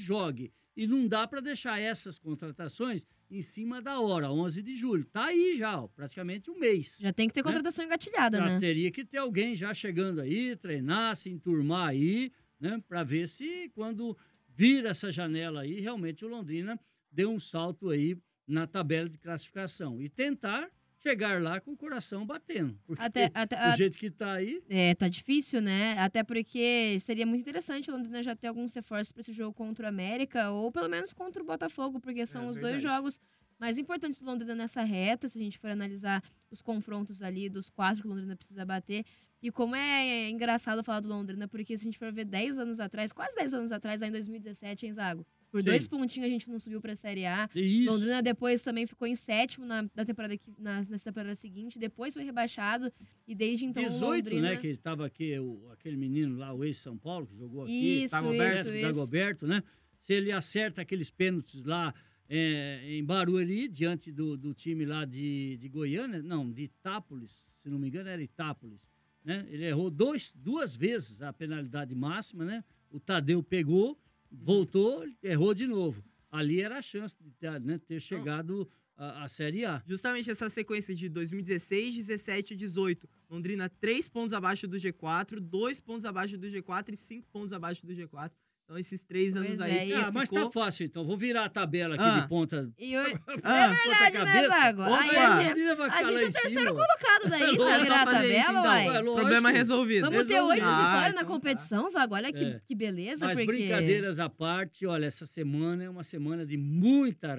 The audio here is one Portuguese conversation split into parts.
jogue. E não dá para deixar essas contratações em cima da hora, 11 de julho. Tá aí já, ó, praticamente um mês. Já tem que ter contratação engatilhada, Já né? teria que ter alguém já chegando aí, treinar, se enturmar aí, né? Para ver se quando vira essa janela aí, realmente o Londrina deu um salto aí na tabela de classificação. E tentar chegar lá com o coração batendo. Porque do jeito que tá aí... Tá difícil, né? Até porque seria muito interessante o Londrina já ter alguns reforços para esse jogo contra o América, ou pelo menos contra o Botafogo, porque são os dois jogos mais importantes do Londrina nessa reta, se a gente for analisar os confrontos ali dos 4 que o Londrina precisa bater. E como é engraçado falar do Londrina, porque se a gente for ver 10 anos atrás, quase 10 anos atrás, lá em 2017, hein, Zago? Por 2 pontinhos a gente não subiu pra Série A. Isso. Londrina depois também ficou em 7º nessa temporada seguinte, depois foi rebaixado e desde então 18, Londrina... né, que estava aqui, aquele menino lá, o ex-São Paulo, que jogou aqui. Isso. Dagoberto, né? Se ele acerta aqueles pênaltis lá em Barueri, diante do time lá de Goiânia, não, de Itápolis, se não me engano era Itápolis, né? Ele errou duas vezes a penalidade máxima, né? O Tadeu pegou, voltou, errou de novo. Ali era a chance de ter chegado à Série A. Justamente essa sequência de 2016, 17 e 18. Londrina 3 pontos abaixo do G4, 2 pontos abaixo do G4 e 5 pontos abaixo do G4. Então, esses 3 anos aí... Mas tá fácil, então. Vou virar a tabela aqui de ponta... É verdade, né, Zago? Aí a gente é o terceiro colocado daí, se virar a tabela, uai. Problema resolvido. Vamos ter 8 vitórias na competição, Zago. Olha que beleza, mas porque... brincadeiras à parte, olha, essa semana é uma semana de muita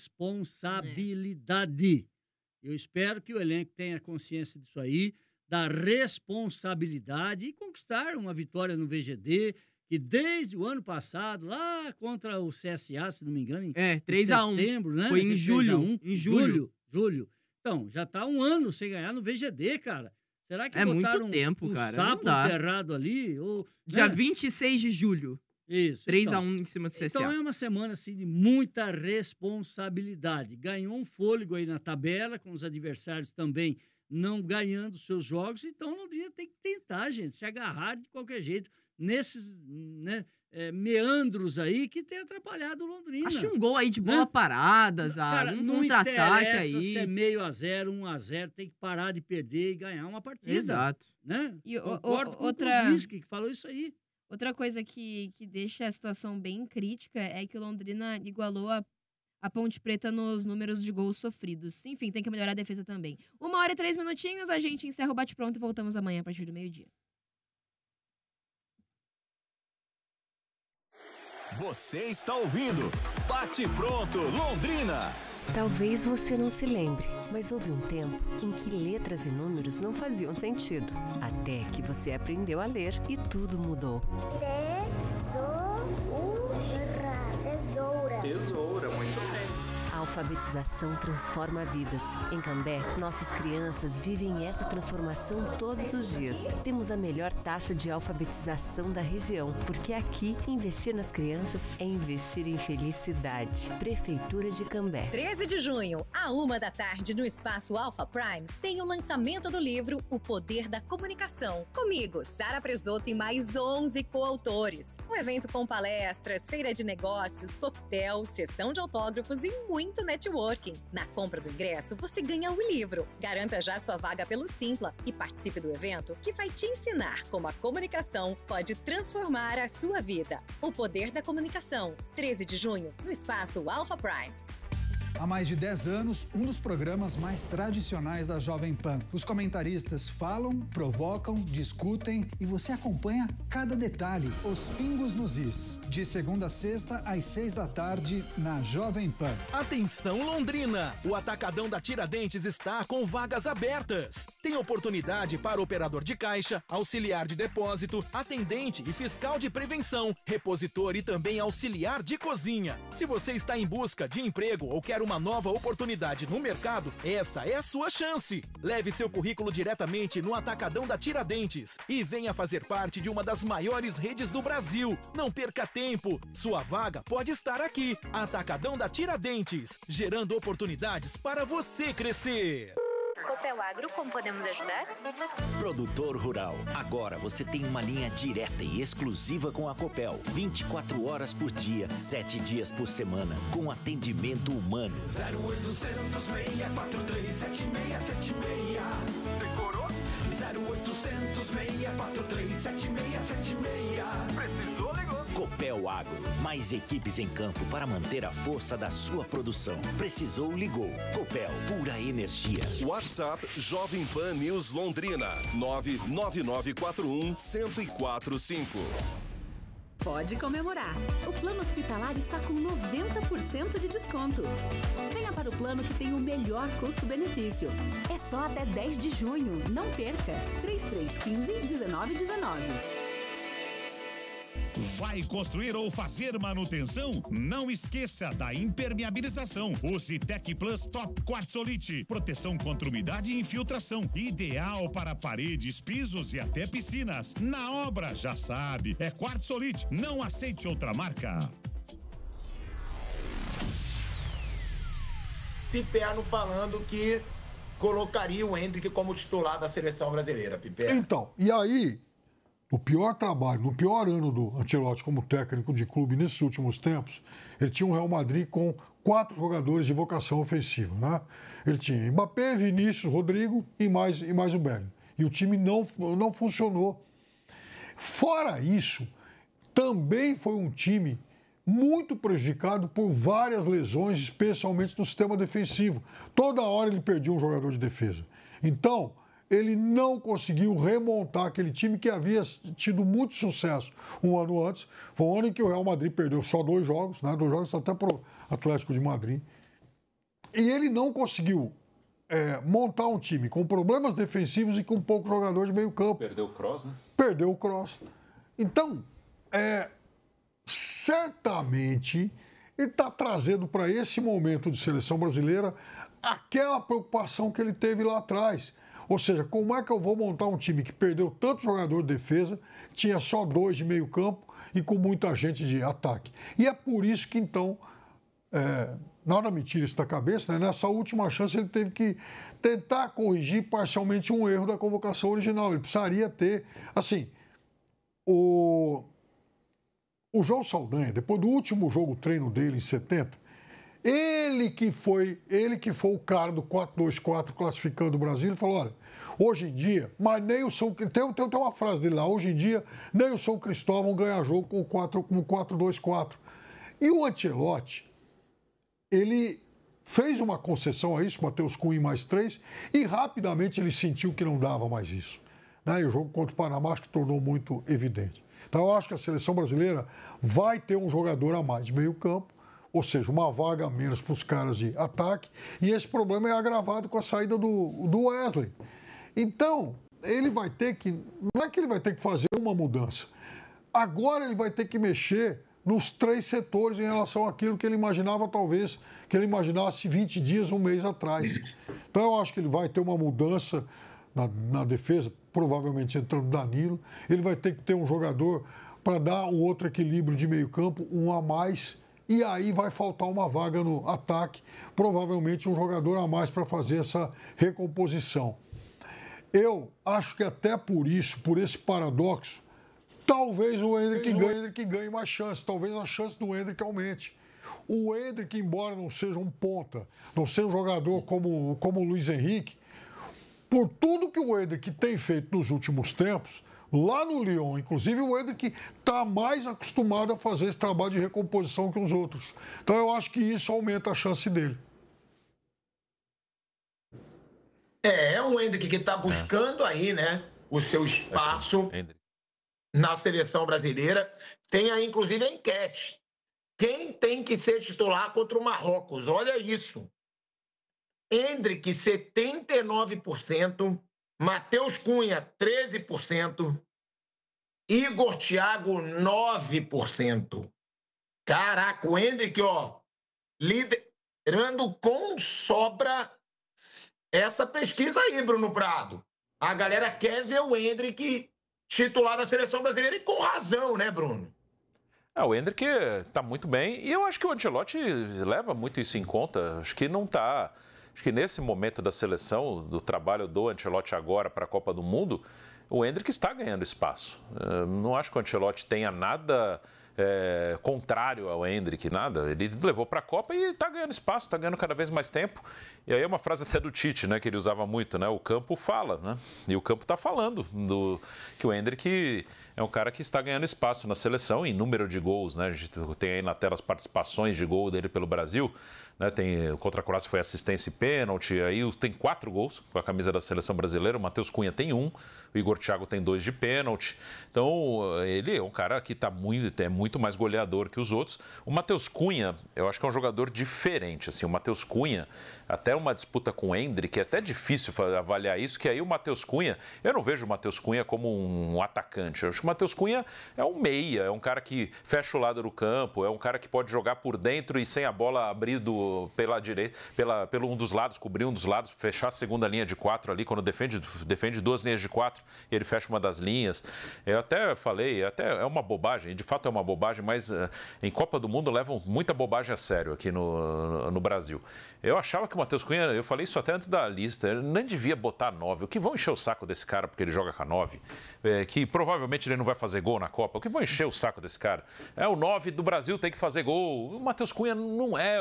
responsabilidade. Eu espero que o elenco tenha consciência disso aí, da responsabilidade e conquistar uma vitória no VGD, que desde o ano passado, lá contra o CSA, se não me engano, em 3-1. setembro, né? Foi em julho. Julho. Então, já tá um ano sem ganhar no VGD, cara. Será que botaram muito tempo, um cara. sapo enterrado ali? Dia 26 de julho. Isso. 3-1 em cima do CSA. Então é uma semana assim, de muita responsabilidade. Ganhou um fôlego aí na tabela, com os adversários também não ganhando seus jogos. Então o Londrina tem que tentar, gente, se agarrar de qualquer jeito nesses meandros aí que tem atrapalhado o Londrina. Acho um gol aí de bola parada, Cara, um contra-ataque aí. Se é 0-0, 1-0, tem que parar de perder e ganhar uma partida. Exato. Né? E concordo com o Kozminski, que falou isso aí. Outra coisa que deixa a situação bem crítica é que o Londrina igualou a Ponte Preta nos números de gols sofridos. Enfim, tem que melhorar a defesa também. 1h e 3 minutinhos, a gente encerra o bate-pronto e voltamos amanhã a partir do meio-dia. Você está ouvindo Bate Pronto Londrina. Talvez você não se lembre, mas houve um tempo em que letras e números não faziam sentido. Até que você aprendeu a ler e tudo mudou. Tesoura, muito bem. A alfabetização transforma vidas. Em Cambé, nossas crianças vivem essa transformação todos os dias. Temos a melhor taxa de alfabetização da região, porque aqui, investir nas crianças é investir em felicidade. Prefeitura de Cambé. 13 de junho, à 13h, no Espaço Alpha Prime, tem o lançamento do livro O Poder da Comunicação. Comigo, Sara Presoto e mais 11 coautores. Um evento com palestras, feira de negócios, coquetel, sessão de autógrafos e muito networking. Na compra do ingresso, você ganha o livro. Garanta já sua vaga pelo Simpla e participe do evento que vai te ensinar como a comunicação pode transformar a sua vida. O Poder da Comunicação, 13 de junho, no Espaço Alpha Prime. Há mais de 10 anos, um dos programas mais tradicionais da Jovem Pan. Os comentaristas falam, provocam, discutem e você acompanha cada detalhe, os pingos nos is. De segunda a sexta, às 6h, na Jovem Pan. Atenção Londrina! O Atacadão da Tiradentes está com vagas abertas. Tem oportunidade para operador de caixa, auxiliar de depósito, atendente e fiscal de prevenção, repositor e também auxiliar de cozinha. Se você está em busca de emprego ou quer uma nova oportunidade no mercado, essa é a sua chance. Leve seu currículo diretamente no Atacadão da Tiradentes e venha fazer parte de uma das maiores redes do Brasil. Não perca tempo, sua vaga pode estar aqui. Atacadão da Tiradentes, gerando oportunidades para você crescer. Copel Agro, como podemos ajudar? Produtor rural, agora você tem uma linha direta e exclusiva com a Copel. 24 horas por dia, 7 dias por semana, com atendimento humano. 0800 643 7676. Decorou? 0800 643 7676. Precisou, ligou. Copel Agro, mais equipes em campo para manter a força da sua produção. Precisou, ligou. Copel, pura energia. WhatsApp Jovem Pan News Londrina, 99941-1045. Pode comemorar. O plano hospitalar está com 90% de desconto. Venha para o plano que tem o melhor custo-benefício. É só até 10 de junho. Não perca. 3315-1919. Vai construir ou fazer manutenção? Não esqueça da impermeabilização. O Citec Plus Top Quartzolite. Proteção contra umidade e infiltração. Ideal para paredes, pisos e até piscinas. Na obra, já sabe, é Quartzolite. Não aceite outra marca. Piperno falando que colocaria o Endrick como titular da seleção brasileira, Piperno. Então, e aí... O pior trabalho, no pior ano do Ancelotti como técnico de clube nesses últimos tempos, ele tinha um Real Madrid com 4 jogadores de vocação ofensiva, né? Ele tinha Mbappé, Vinícius, Rodrigo e mais o Bellingham. E o time não funcionou. Fora isso, também foi um time muito prejudicado por várias lesões, especialmente no sistema defensivo. Toda hora ele perdia um jogador de defesa. Então... ele não conseguiu remontar aquele time que havia tido muito sucesso um ano antes. Foi um ano em que o Real Madrid perdeu só 2 jogos, né? 2 jogos até para o Atlético de Madrid. E ele não conseguiu montar um time com problemas defensivos e com pouco jogador de meio campo. Perdeu o Kroos, né? Perdeu o Kroos. Então, certamente, ele está trazendo para esse momento de seleção brasileira aquela preocupação que ele teve lá atrás. Ou seja, como é que eu vou montar um time que perdeu tanto jogador de defesa, tinha só 2 de meio campo e com muita gente de ataque? E é por isso que, então, nada me tira isso da cabeça, né? Nessa última chance ele teve que tentar corrigir parcialmente um erro da convocação original. Ele precisaria ter, assim, o João Saldanha, depois do último jogo treino dele em 70, ele que foi o cara do 4-2-4 classificando o Brasil, ele falou, olha, hoje em dia, mas nem o São... Tem uma frase dele lá, hoje em dia, nem o São Cristóvão ganha jogo com o 4-2-4. E o Ancelotti, ele fez uma concessão a isso, Matheus Cunha mais 3, e rapidamente ele sentiu que não dava mais isso. Né? E o jogo contra o Panamá acho que tornou muito evidente. Então eu acho que a seleção brasileira vai ter um jogador a mais de meio campo, ou seja, uma vaga a menos para os caras de ataque, e esse problema é agravado com a saída do Wesley. Então, ele vai ter que... Não é que ele vai ter que fazer uma mudança. Agora ele vai ter que mexer nos 3 setores em relação àquilo que ele imaginava, talvez, que ele imaginasse 20 dias, um mês atrás. Então, eu acho que ele vai ter uma mudança na defesa, provavelmente entrando Danilo. Ele vai ter que ter um jogador para dar um outro equilíbrio de meio campo, um a mais... E aí vai faltar uma vaga no ataque, provavelmente um jogador a mais para fazer essa recomposição. Eu acho que até por isso, por esse paradoxo, talvez o Endrick ganhe mais chance, talvez a chance do Endrick aumente. O Endrick, embora não seja um ponta, não seja um jogador como o Luiz Henrique, por tudo que o Endrick tem feito nos últimos tempos, lá no Lyon, inclusive, o Endrick está mais acostumado a fazer esse trabalho de recomposição que os outros. Então, eu acho que isso aumenta a chance dele. É um Endrick que está buscando aí, né, o seu espaço na seleção brasileira. Tem aí, inclusive, a enquete. Quem tem que ser titular contra o Marrocos? Olha isso. Endrick, 79%. Matheus Cunha, 13%. Igor Thiago, 9%. Caraca, o Endrick, ó, liderando com sobra essa pesquisa aí, Bruno Prado. A galera quer ver o Endrick titular da seleção brasileira e com razão, né, Bruno? O Endrick tá muito bem e eu acho que o Ancelotti leva muito isso em conta. Acho que não tá Acho que nesse momento da seleção, do trabalho do Ancelotti agora para a Copa do Mundo, o Endrick está ganhando espaço. Não acho que o Ancelotti tenha nada contrário ao Endrick, nada. Ele levou para a Copa e está ganhando espaço, está ganhando cada vez mais tempo. E aí é uma frase até do Tite, né, que ele usava muito, né? O campo fala, né? E o campo está falando que o Endrick é um cara que está ganhando espaço na seleção em número de gols, né? A gente tem aí na tela as participações de gol dele pelo Brasil. Né, contra a Croácia foi assistência e pênalti, aí tem 4 gols com a camisa da seleção brasileira, o Matheus Cunha tem 1, o Igor Thiago tem 2 de pênalti, então ele é um cara que é muito mais goleador que os outros. O Matheus Cunha, eu acho que é um jogador diferente, assim, o Matheus Cunha, até uma disputa com o Endrick, é até difícil avaliar isso, que aí o Matheus Cunha, eu não vejo o Matheus Cunha como um atacante, eu acho que o Matheus Cunha é um meia, é um cara que fecha o lado do campo, é um cara que pode jogar por dentro e sem a bola abrido pela direita, pelo um dos lados, cobrir um dos lados, fechar a segunda linha de 4 ali, quando defende 2 linhas de 4, ele fecha uma das linhas. Eu até falei, é uma bobagem, de fato é uma bobagem, mas em Copa do Mundo levam muita bobagem a sério aqui no Brasil. Eu achava que o Matheus Cunha, eu falei isso até antes da lista, ele nem devia botar 9. O que vão encher o saco desse cara porque ele joga com a 9? Que provavelmente ele não vai fazer gol na Copa. O que vão encher o saco desse cara? O 9 do Brasil tem que fazer gol. O Matheus Cunha não é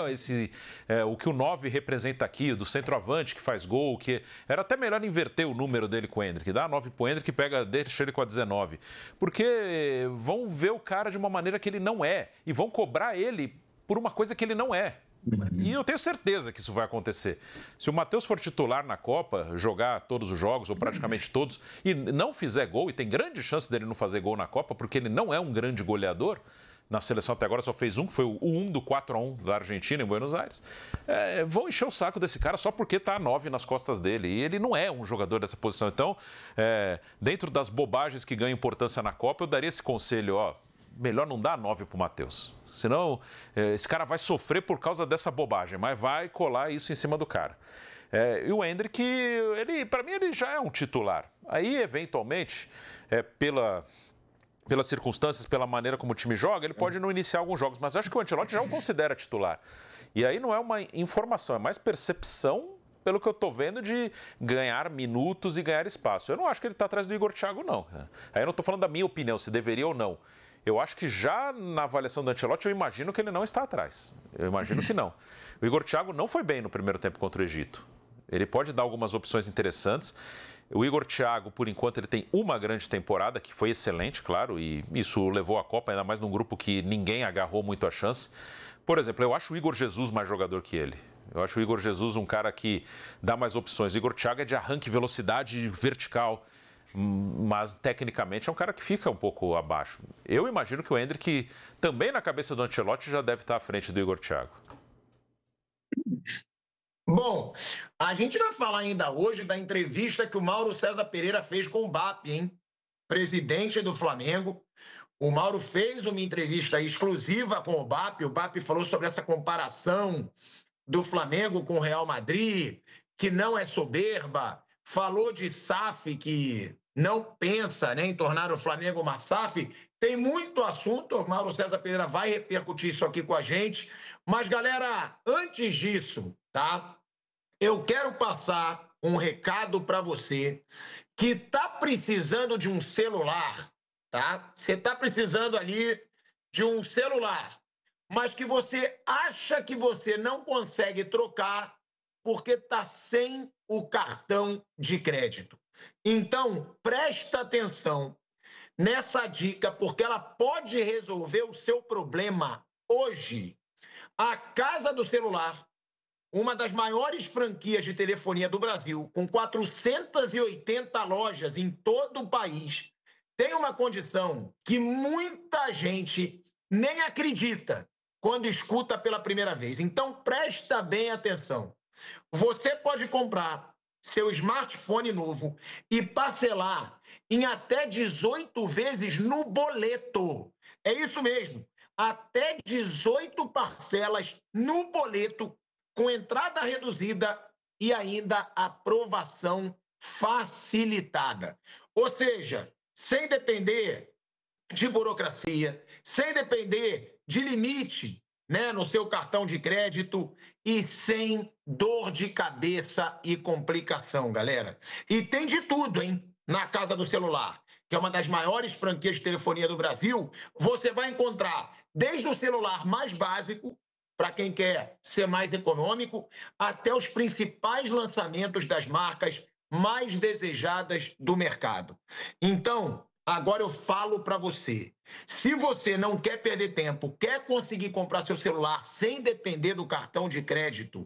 o que o 9 representa aqui, do centroavante que faz gol, que era até melhor inverter o número dele com o Endrick, dá 9 pro Endrick e deixa ele com a 19. Porque vão ver o cara de uma maneira que ele não é e vão cobrar ele por uma coisa que ele não é. E eu tenho certeza que isso vai acontecer. Se o Matheus for titular na Copa, jogar todos os jogos, ou praticamente todos, e não fizer gol, e tem grande chance dele não fazer gol na Copa, porque ele não é um grande goleador, na seleção até agora só fez um, que foi o 1 do 4-1 da Argentina, em Buenos Aires. Vão encher o saco desse cara só porque tá a 9 nas costas dele. E ele não é um jogador dessa posição. Então, dentro das bobagens que ganham importância na Copa, eu daria esse conselho, melhor não dar 9 pro Matheus. Senão, esse cara vai sofrer por causa dessa bobagem, mas vai colar isso em cima do cara. E o Endrick, para mim, ele já é um titular. Aí, eventualmente, pelas circunstâncias, pela maneira como o time joga, ele pode não iniciar alguns jogos, mas acho que o Ancelotti já o considera titular. E aí não é uma informação, é mais percepção, pelo que eu estou vendo, de ganhar minutos e ganhar espaço. Eu não acho que ele está atrás do Igor Thiago, não. Aí eu não estou falando da minha opinião, se deveria ou não. Eu acho que já na avaliação do Ancelotti, eu imagino que ele não está atrás. Eu imagino que não. O Igor Thiago não foi bem no primeiro tempo contra o Egito. Ele pode dar algumas opções interessantes. O Igor Thiago, por enquanto, ele tem uma grande temporada, que foi excelente, claro, e isso levou a Copa, ainda mais num grupo que ninguém agarrou muito a chance. Por exemplo, eu acho o Igor Jesus mais jogador que ele. Eu acho o Igor Jesus um cara que dá mais opções. O Igor Thiago é de arranque, velocidade vertical, mas tecnicamente é um cara que fica um pouco abaixo. Eu imagino que o Endrick, também na cabeça do Ancelotti, já deve estar à frente do Igor Thiago. Bom, a gente vai falar ainda hoje da entrevista que o Mauro César Pereira fez com o BAP, hein? Presidente do Flamengo. O Mauro fez uma entrevista exclusiva com o BAP falou sobre essa comparação do Flamengo com o Real Madrid, que não é soberba, falou de SAF, que não pensa, né, em tornar o Flamengo uma SAF. Tem muito assunto, o Mauro César Pereira vai repercutir isso aqui com a gente. Mas, galera, antes disso, tá? Eu quero passar um recado para você que tá precisando de um celular, tá? Você tá precisando ali de um celular, mas que você acha que você não consegue trocar porque tá sem o cartão de crédito. Então, presta atenção nessa dica, porque ela pode resolver o seu problema hoje. A Casa do Celular, uma das maiores franquias de telefonia do Brasil, com 480 lojas em todo o país, tem uma condição que muita gente nem acredita quando escuta pela primeira vez. Então, presta bem atenção. Você pode comprar seu smartphone novo e parcelar em até 18 vezes no boleto. É isso mesmo. Até 18 parcelas no boleto, com entrada reduzida e ainda aprovação facilitada. Ou seja, sem depender de burocracia, sem depender de limite né, no seu cartão de crédito e sem dor de cabeça e complicação, galera. E tem de tudo, hein? Na Casa do Celular, que é uma das maiores franquias de telefonia do Brasil, você vai encontrar desde o celular mais básico, para quem quer ser mais econômico, até os principais lançamentos das marcas mais desejadas do mercado. Então, agora eu falo para você, se você não quer perder tempo, quer conseguir comprar seu celular sem depender do cartão de crédito,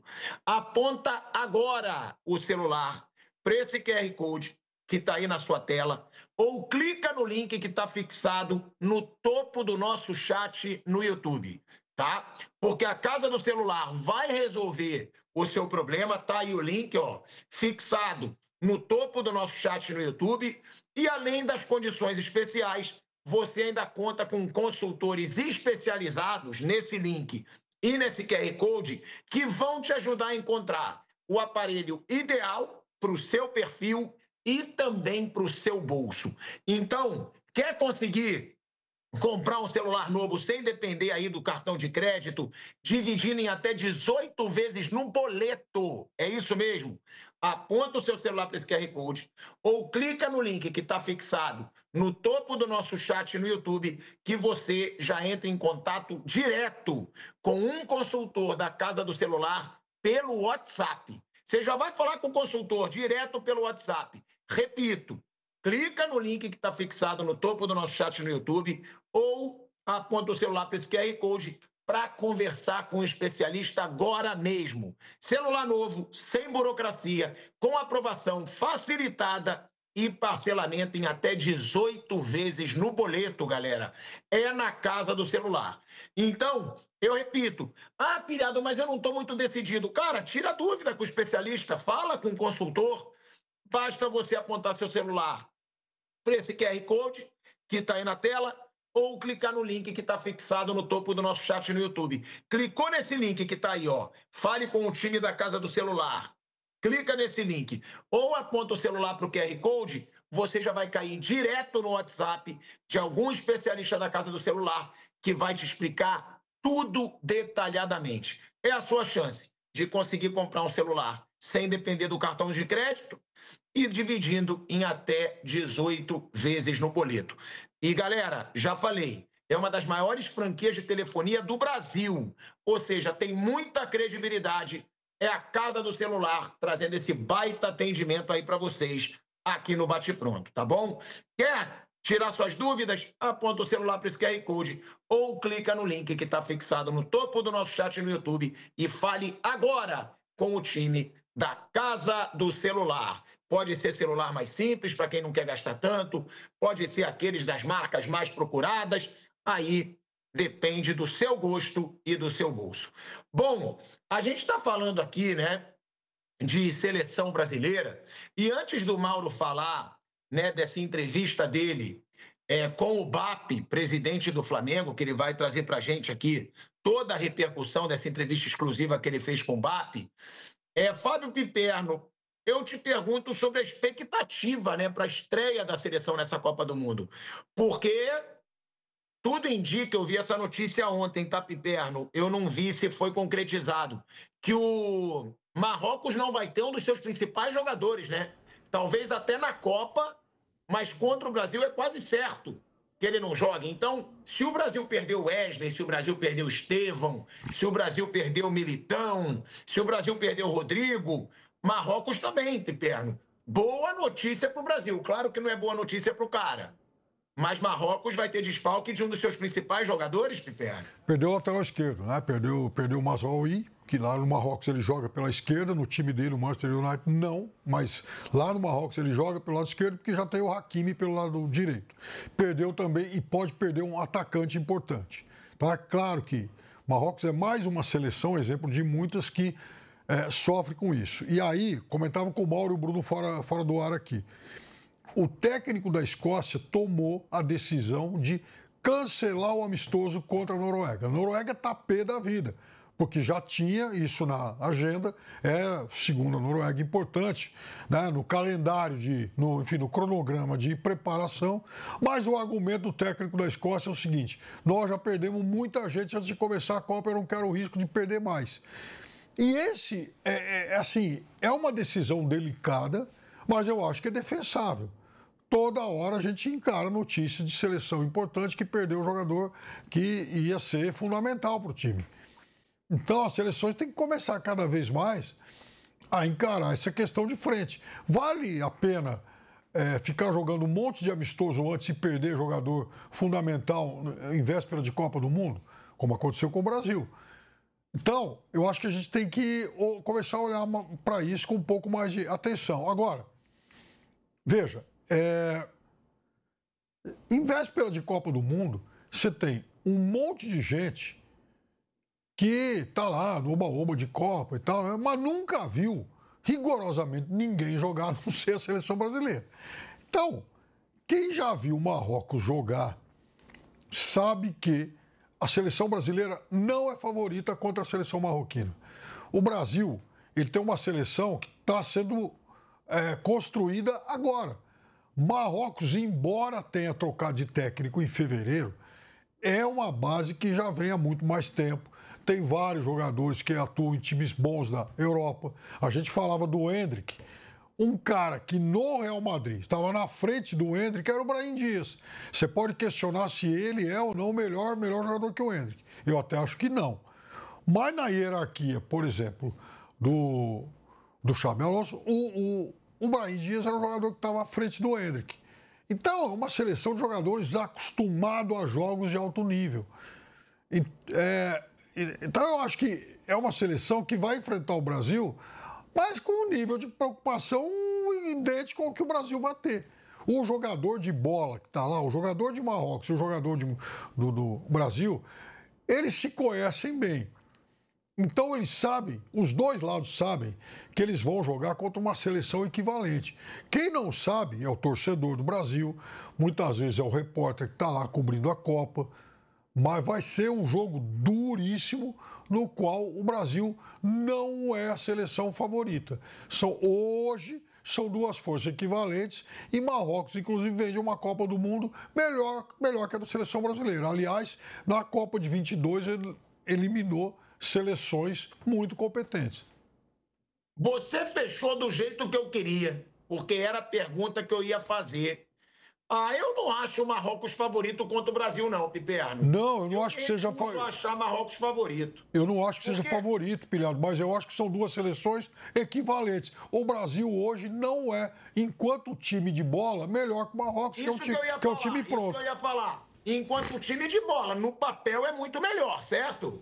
aponta agora o celular para esse QR Code que está aí na sua tela, ou clica no link que está fixado no topo do nosso chat no YouTube, tá? Porque a Casa do Celular vai resolver o seu problema, tá aí o link, ó, fixado no topo do nosso chat no YouTube, e além das condições especiais, você ainda conta com consultores especializados nesse link e nesse QR Code que vão te ajudar a encontrar o aparelho ideal para o seu perfil e também para o seu bolso. Então, quer conseguir comprar um celular novo sem depender aí do cartão de crédito, dividindo em até 18 vezes no boleto? É isso mesmo? Aponta o seu celular para esse QR Code ou clica no link que está fixado no topo do nosso chat no YouTube, que você já entra em contato direto com um consultor da Casa do Celular pelo WhatsApp. Você já vai falar com o consultor direto pelo WhatsApp. Repito, clica no link que está fixado no topo do nosso chat no YouTube ou aponta o celular para esse QR Code para conversar com um especialista agora mesmo. Celular novo, sem burocracia, com aprovação facilitada e parcelamento em até 18 vezes no boleto, galera. É na Casa do Celular. Então, eu repito, Pirado, mas eu não estou muito decidido. Cara, tira a dúvida com o especialista, fala com o consultor. Basta você apontar seu celular para esse QR Code que está aí na tela ou clicar no link que está fixado no topo do nosso chat no YouTube. Clicou nesse link que está aí, ó. Fale com o time da Casa do Celular. Clica nesse link ou aponta o celular para o QR Code, você já vai cair direto no WhatsApp de algum especialista da Casa do Celular que vai te explicar tudo detalhadamente. É a sua chance de conseguir comprar um celular sem depender do cartão de crédito e dividindo em até 18 vezes no boleto. E, galera, já falei, é uma das maiores franquias de telefonia do Brasil. Ou seja, tem muita credibilidade. É a Casa do Celular trazendo esse baita atendimento aí para vocês aqui no Bate Pronto, tá bom? Quer tirar suas dúvidas? Aponta o celular para esse QR Code ou clica no link que está fixado no topo do nosso chat no YouTube e fale agora com o time da Casa do Celular. Pode ser celular mais simples, para quem não quer gastar tanto, pode ser aqueles das marcas mais procuradas, aí depende do seu gosto e do seu bolso. Bom, a gente está falando aqui, né, de seleção brasileira, e antes do Mauro falar, né, dessa entrevista dele com o BAP, presidente do Flamengo, que ele vai trazer para a gente aqui toda a repercussão dessa entrevista exclusiva que ele fez com o BAP, Fábio Piperno, eu te pergunto sobre a expectativa, né, para a estreia da seleção nessa Copa do Mundo. Porque tudo indica, eu vi essa notícia ontem, tá, Piperno? Eu não vi se foi concretizado, que o Marrocos não vai ter um dos seus principais jogadores, né? Talvez até na Copa, mas contra o Brasil é quase certo que ele não jogue. Então, se o Brasil perdeu o Wesley, se o Brasil perdeu o Estevão, se o Brasil perdeu o Militão, se o Brasil perdeu o Rodrigo, Marrocos também, Piperno. Boa notícia para o Brasil. Claro que não é boa notícia para o cara. Mas Marrocos vai ter desfalque de um dos seus principais jogadores, Piperno. Perdeu o lateral esquerdo, né? Perdeu o Mazraoui, que lá no Marrocos ele joga pela esquerda, no time dele, o Manchester United, não. Mas lá no Marrocos ele joga pelo lado esquerdo, porque já tem o Hakimi pelo lado direito. Perdeu também e pode perder um atacante importante. Então é claro que Marrocos é mais uma seleção, exemplo de muitas que sofre com isso. E aí, comentava com o Mauro e o Bruno fora do ar aqui. O técnico da Escócia tomou a decisão de cancelar o amistoso contra a Noruega. A Noruega está pé da vida. porque já tinha isso na agenda, segundo a Noruega, importante, né, no calendário, no cronograma de preparação. Mas o argumento do técnico da Escócia é o seguinte: nós já perdemos muita gente antes de começar a Copa, eu não quero o risco de perder mais. E esse, é uma decisão delicada, mas eu acho que é defensável. Toda hora a gente encara notícia de seleção importante que perdeu o jogador que ia ser fundamental para o time. Então, as seleções têm que começar cada vez mais a encarar essa questão de frente. Vale a pena ficar jogando um monte de amistoso antes de perder jogador fundamental em véspera de Copa do Mundo, como aconteceu com o Brasil? Então, eu acho que a gente tem que começar a olhar para isso com um pouco mais de atenção. Agora, veja, em véspera de Copa do Mundo, você tem um monte de gente que está lá no oba-oba de Copa e tal, mas nunca viu rigorosamente ninguém jogar, a não ser a seleção brasileira. Então, quem já viu o Marrocos jogar sabe que a seleção brasileira não é favorita contra a seleção marroquina. O Brasil, ele tem uma seleção que está sendo construída agora. Marrocos, embora tenha trocado de técnico em fevereiro, é uma base que já vem há muito mais tempo. Tem vários jogadores que atuam em times bons da Europa. A gente falava do Endrick. Um cara que no Real Madrid estava na frente do Endrick era o Brahim Dias. Você pode questionar se ele é ou não o melhor jogador que o Endrick. Eu até acho que não. Mas na hierarquia, por exemplo, do Xabi Alonso, o Brahim Dias era o jogador que estava à frente do Endrick. Então, é uma seleção de jogadores acostumados a jogos de alto nível. Então, eu acho que é uma seleção que vai enfrentar o Brasil, mas com um nível de preocupação idêntico ao que o Brasil vai ter. O jogador de bola que está lá, o jogador de Marrocos e o jogador do Brasil, eles se conhecem bem. Então, eles sabem, os dois lados sabem, que eles vão jogar contra uma seleção equivalente. Quem não sabe é o torcedor do Brasil, muitas vezes é o repórter que está lá cobrindo a Copa, mas vai ser um jogo duríssimo no qual o Brasil não é a seleção favorita. Hoje são duas forças equivalentes e Marrocos, inclusive, vem de uma Copa do Mundo melhor que a da seleção brasileira. Aliás, na Copa de 22 ele eliminou seleções muito competentes. Você fechou do jeito que eu queria, porque era a pergunta que eu ia fazer. Eu não acho o Marrocos favorito contra o Brasil, não, Piperno. Não, eu não acho que seja favorito. Eu não achar Marrocos favorito. Eu não acho que seja favorito, Pilhado, mas eu acho que são duas seleções equivalentes. O Brasil hoje não é, enquanto time de bola, melhor que o Marrocos, que é um time pronto. Isso que eu ia falar. Enquanto time de bola, no papel é muito melhor, certo?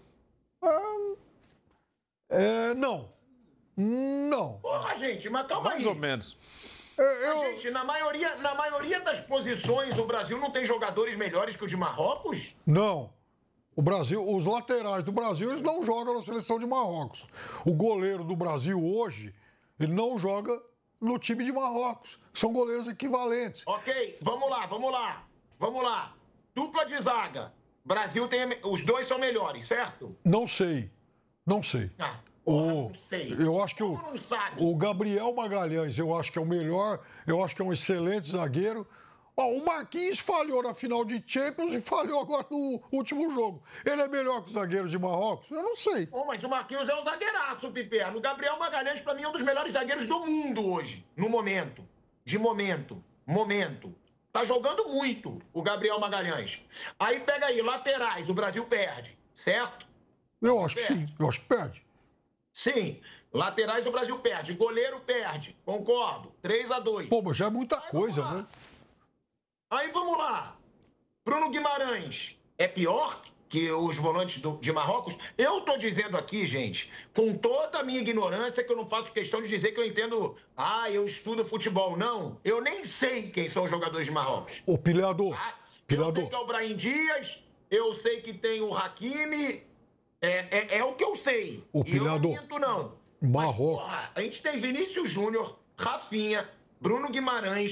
Não. Não. Porra, gente, mas calma aí. Mais ou menos. Gente, na maioria das posições, o Brasil não tem jogadores melhores que o de Marrocos? Não. O Brasil, os laterais do Brasil, eles não jogam na seleção de Marrocos. O goleiro do Brasil hoje, ele não joga no time de Marrocos. São goleiros equivalentes. Ok, vamos lá. Dupla de zaga. Brasil tem... Os dois são melhores, certo? Não sei. Não sei. Eu acho que o Gabriel Magalhães, eu acho que é o melhor, eu acho que é um excelente zagueiro. O Marquinhos falhou na final de Champions e falhou agora no último jogo. Ele é melhor que os zagueiros de Marrocos? Eu não sei. Mas o Marquinhos é um zagueiraço, Piperno. O Gabriel Magalhães, pra mim, é um dos melhores zagueiros do mundo hoje. No momento. Momento. Tá jogando muito o Gabriel Magalhães. Aí pega aí, laterais, o Brasil perde, certo? Eu acho que sim, eu acho que perde. Sim, laterais do Brasil perde, goleiro perde, concordo, 3-2. Mas já é muita coisa, né? Aí vamos lá. Bruno Guimarães é pior que os volantes de Marrocos? Eu tô dizendo aqui, gente, com toda a minha ignorância, que eu não faço questão de dizer que eu entendo, eu estudo futebol. Não, eu nem sei quem são os jogadores de Marrocos. O Pilhador. Eu sei que é o Brahim Dias, eu sei que tem o Hakimi, é o que eu sei. O Pilhador. Eu não minto, não. Marrocos. Mas, a gente tem Vinícius Júnior, Rafinha, Bruno Guimarães,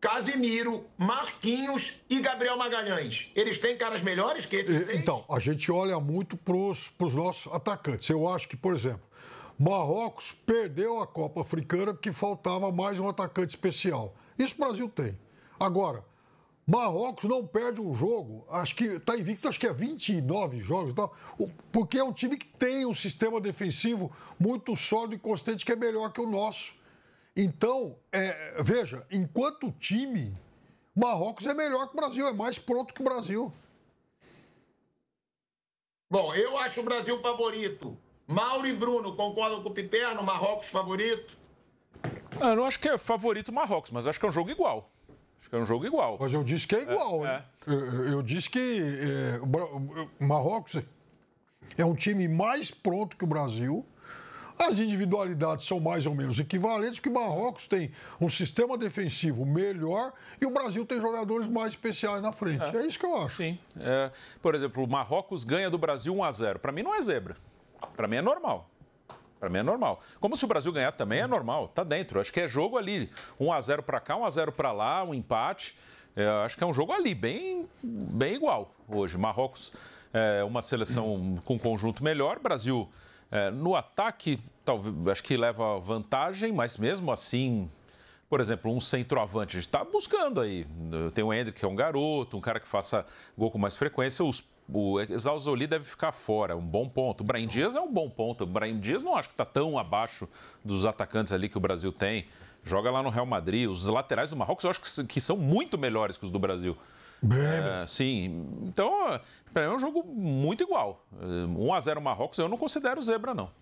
Casimiro, Marquinhos e Gabriel Magalhães. Eles têm caras melhores que esses seis? Então, a gente olha muito pros nossos atacantes. Eu acho que, por exemplo, Marrocos perdeu a Copa Africana porque faltava mais um atacante especial. Isso o Brasil tem. Agora, Marrocos não perde um jogo, acho que está invicto, acho que é 29 jogos e tal, porque é um time que tem um sistema defensivo muito sólido e constante que é melhor que o nosso. Então, veja, enquanto time, Marrocos é melhor que o Brasil, é mais pronto que o Brasil. Bom, eu acho o Brasil favorito. Mauro e Bruno, concordam com o Piperno? Marrocos favorito? Eu não acho que é favorito Marrocos, mas acho que é um jogo igual. Acho que é um jogo igual. Mas eu disse que é igual. Eu disse que Marrocos é um time mais pronto que o Brasil. As individualidades são mais ou menos equivalentes, porque Marrocos tem um sistema defensivo melhor e o Brasil tem jogadores mais especiais na frente. É isso que eu acho. Sim. Por exemplo, o Marrocos ganha do Brasil 1-0. Para mim não é zebra. Para mim é normal. Para mim é normal. Como se o Brasil ganhar também é normal. Tá dentro. Acho que é jogo ali. 1-0 para cá, 1-0 para lá, um empate. Acho que é um jogo ali, bem igual hoje. Marrocos é uma seleção com conjunto melhor. Brasil... no ataque, talvez, acho que leva vantagem, mas mesmo assim, por exemplo, um centroavante, a gente está buscando aí. Tem o Endrick, que é um garoto, um cara que faça gol com mais frequência. O Exausoli deve ficar fora, um bom ponto. O Brahim Dias é um bom ponto. O Brahim Dias não acho que está tão abaixo dos atacantes ali que o Brasil tem. Joga lá no Real Madrid. Os laterais do Marrocos eu acho que são muito melhores que os do Brasil. Sim, então, para mim é um jogo muito igual. 1-0 Marrocos, eu não considero zebra, não.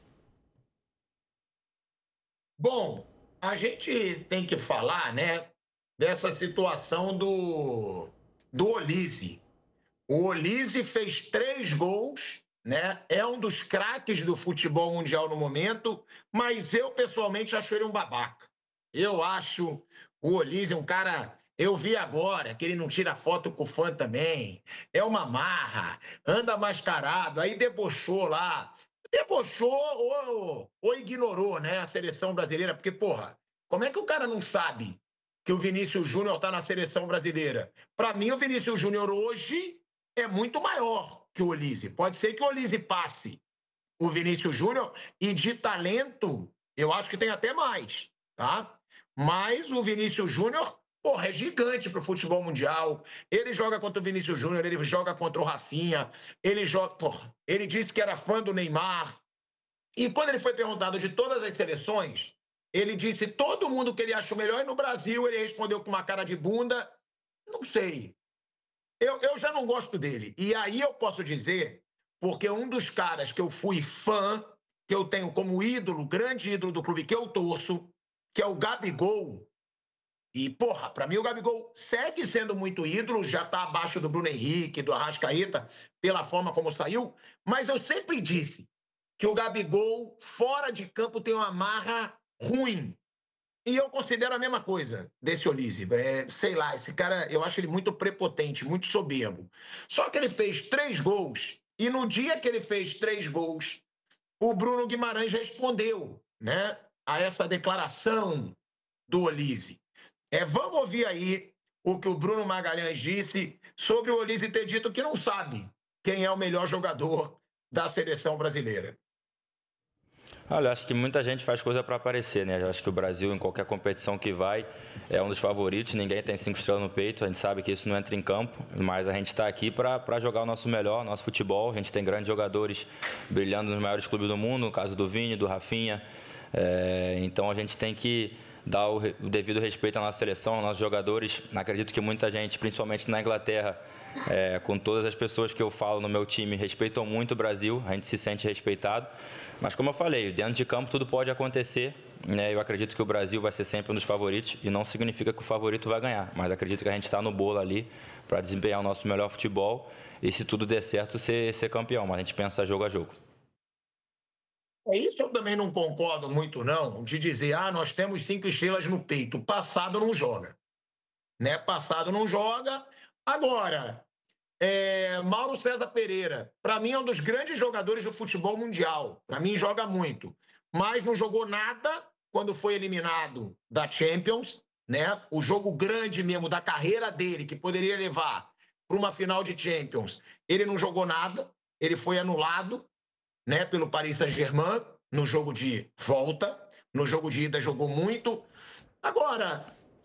Bom, a gente tem que falar, né, dessa situação do Olise. O Olise fez 3 gols, né, é um dos craques do futebol mundial no momento, mas eu, pessoalmente, acho ele um babaca. Eu acho o Olise um cara... Eu vi agora que ele não tira foto com o fã também. É uma marra, anda mascarado, aí debochou lá. Debochou ou ignorou, né, a seleção brasileira. Porque, porra, como é que o cara não sabe que o Vinícius Júnior tá na seleção brasileira? Para mim, o Vinícius Júnior hoje é muito maior que o Olise. Pode ser que o Olise passe o Vinícius Júnior e de talento, eu acho que tem até mais, tá? Mas o Vinícius Júnior... Porra, é gigante pro futebol mundial. Ele joga contra o Vinícius Júnior, ele joga contra o Rafinha, ele joga... Porra, ele disse que era fã do Neymar. E quando ele foi perguntado de todas as seleções, ele disse todo mundo que ele achou melhor, e no Brasil ele respondeu com uma cara de bunda. Não sei. Eu já não gosto dele. E aí eu posso dizer, porque um dos caras que eu fui fã, que eu tenho como ídolo, grande ídolo do clube que eu torço, que é o Gabigol. E, porra, pra mim o Gabigol segue sendo muito ídolo, já tá abaixo do Bruno Henrique, do Arrascaeta, pela forma como saiu, mas eu sempre disse que o Gabigol, fora de campo, tem uma marra ruim. E eu considero a mesma coisa desse Olise. Sei lá, esse cara, eu acho ele muito prepotente, muito soberbo. Só que ele fez 3 gols, e no dia que ele fez 3 gols, o Bruno Guimarães respondeu, né, a essa declaração do Olise. Vamos ouvir aí o que o Bruno Magalhães disse sobre o Olise ter dito que não sabe quem é o melhor jogador da seleção brasileira. Olha, acho que muita gente faz coisa para aparecer, né? Eu acho que o Brasil, em qualquer competição que vai, é um dos favoritos. Ninguém tem 5 estrelas no peito. A gente sabe que isso não entra em campo, mas a gente está aqui para jogar o nosso melhor, nosso futebol. A gente tem grandes jogadores brilhando nos maiores clubes do mundo, no caso do Vini, do Rafinha. Então a gente tem que dar o devido respeito à nossa seleção, aos nossos jogadores. Acredito que muita gente, principalmente na Inglaterra, com todas as pessoas que eu falo no meu time, respeitam muito o Brasil, a gente se sente respeitado. Mas como eu falei, dentro de campo tudo pode acontecer, né? Eu acredito que o Brasil vai ser sempre um dos favoritos e não significa que o favorito vai ganhar, mas acredito que a gente está no bolo ali para desempenhar o nosso melhor futebol e, se tudo der certo, ser campeão, mas a gente pensa jogo a jogo. Isso eu também não concordo muito, não, de dizer, nós temos 5 estrelas no peito. Passado não joga. Né? Passado não joga. Agora, Mauro César Pereira, para mim é um dos grandes jogadores do futebol mundial. Para mim joga muito. Mas não jogou nada quando foi eliminado da Champions, né? O jogo grande mesmo da carreira dele, que poderia levar para uma final de Champions, ele não jogou nada, ele foi anulado, né, pelo Paris Saint-Germain no jogo de volta, no jogo de ida jogou muito. Agora,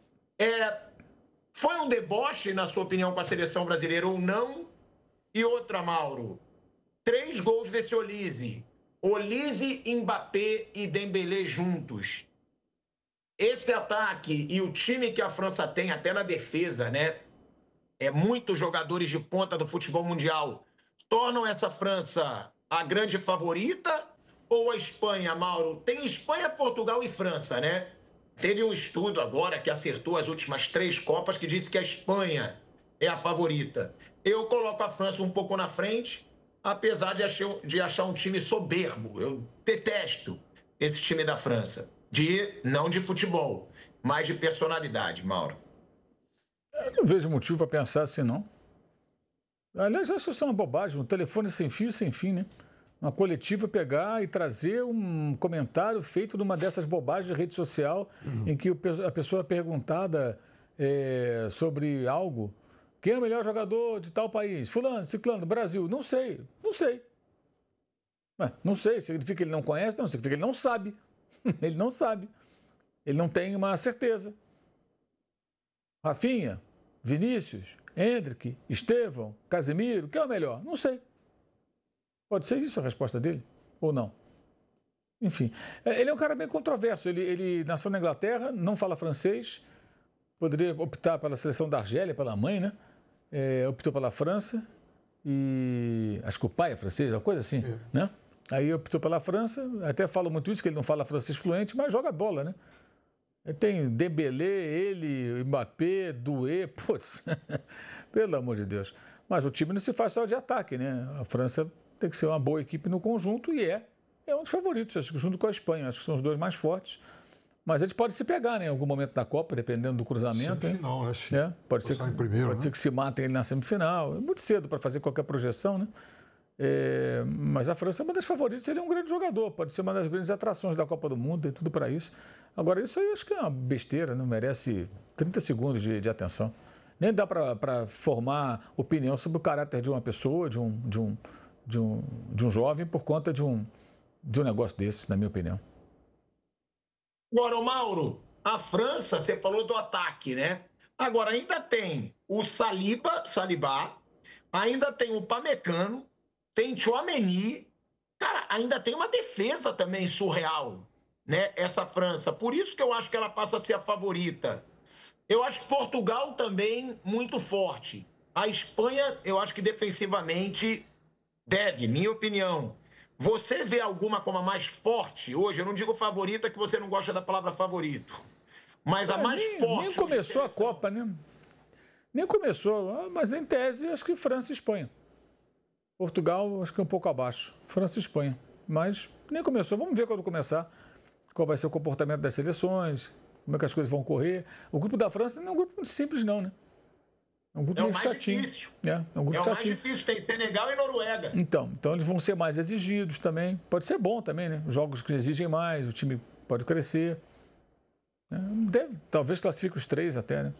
foi um deboche, na sua opinião, com a seleção brasileira ou não? E outra, Mauro, 3 gols desse Olise, Mbappé e Dembélé juntos. Esse ataque e o time que a França tem, até na defesa, né? Muitos jogadores de ponta do futebol mundial tornam essa França a grande favorita? Ou a Espanha, Mauro? Tem Espanha, Portugal e França, né? Teve um estudo agora que acertou as últimas 3 Copas que disse que a Espanha é a favorita. Eu coloco a França um pouco na frente, apesar de achar um time soberbo. Eu detesto esse time da França. Não de futebol, mas de personalidade, Mauro. Eu não vejo motivo para pensar assim, não. Aliás, acho que isso é uma bobagem. Um telefone sem fio, sem fim, né? Uma coletiva pegar e trazer um comentário feito numa dessas bobagens de rede social, em que a pessoa é perguntada sobre algo. Quem é o melhor jogador de tal país? Fulano, ciclano, Brasil. Não sei. Não sei. Não sei. Significa que ele não conhece? Não. Significa que ele não sabe. Ele não sabe. Ele não tem uma certeza. Rafinha, Vinícius, Endrick, Estevão, Casemiro, quem é o melhor? Não sei. Pode ser isso a resposta dele? Ou não? Enfim, ele é um cara bem controverso. Ele nasceu na Inglaterra, não fala francês, poderia optar pela seleção da Argélia, pela mãe, né? Optou pela França, e acho que o pai é francês, uma coisa assim, né? Aí optou pela França, até falo muito isso, que ele não fala francês fluente, mas joga bola, né? Tem Dembélé, ele, Mbappé, Doué, putz, pelo amor de Deus. Mas o time não se faz só de ataque, né? A França tem que ser uma boa equipe no conjunto e é um dos favoritos, acho que junto com a Espanha, acho que são os dois mais fortes. Mas eles podem se pegar, né, em algum momento da Copa, dependendo do cruzamento. Semifinal, né? Pode ser que, primeiro, pode ser que se matem ele na semifinal. É muito cedo para fazer qualquer projeção, né? Mas a França é uma das favoritas, ele é um grande jogador, pode ser uma das grandes atrações da Copa do Mundo, tem tudo para isso. Agora, isso aí acho que é uma besteira, não merece 30 segundos de atenção. Nem dá para formar opinião sobre o caráter de uma pessoa, de um jovem, por conta de um negócio desse, na minha opinião. Agora, Mauro, a França, você falou do ataque, né? Agora, ainda tem o Saliba, ainda tem o Pamecano, tem Tchouaméni, cara, ainda tem uma defesa também surreal, né, essa França. Por isso que eu acho que ela passa a ser a favorita. Eu acho que Portugal também muito forte. A Espanha, eu acho que defensivamente deve, minha opinião. Você vê alguma como a mais forte hoje? Eu não digo favorita, que você não gosta da palavra favorito, mas a mais forte. Nem começou a Copa, né? Nem começou, mas em tese, acho que França e Espanha. Portugal, acho que é um pouco abaixo. França e Espanha. Mas nem começou. Vamos ver quando começar qual vai ser o comportamento das seleções, como é que as coisas vão correr. O grupo da França não é um grupo muito simples, não, né? É um grupo meio chatinho. Difícil. É um grupo chatinho. Mais difícil. Tem Senegal e Noruega. Então eles vão ser mais exigidos também. Pode ser bom também, né? Jogos que exigem mais, o time pode crescer. Talvez classifique os 3 até, né?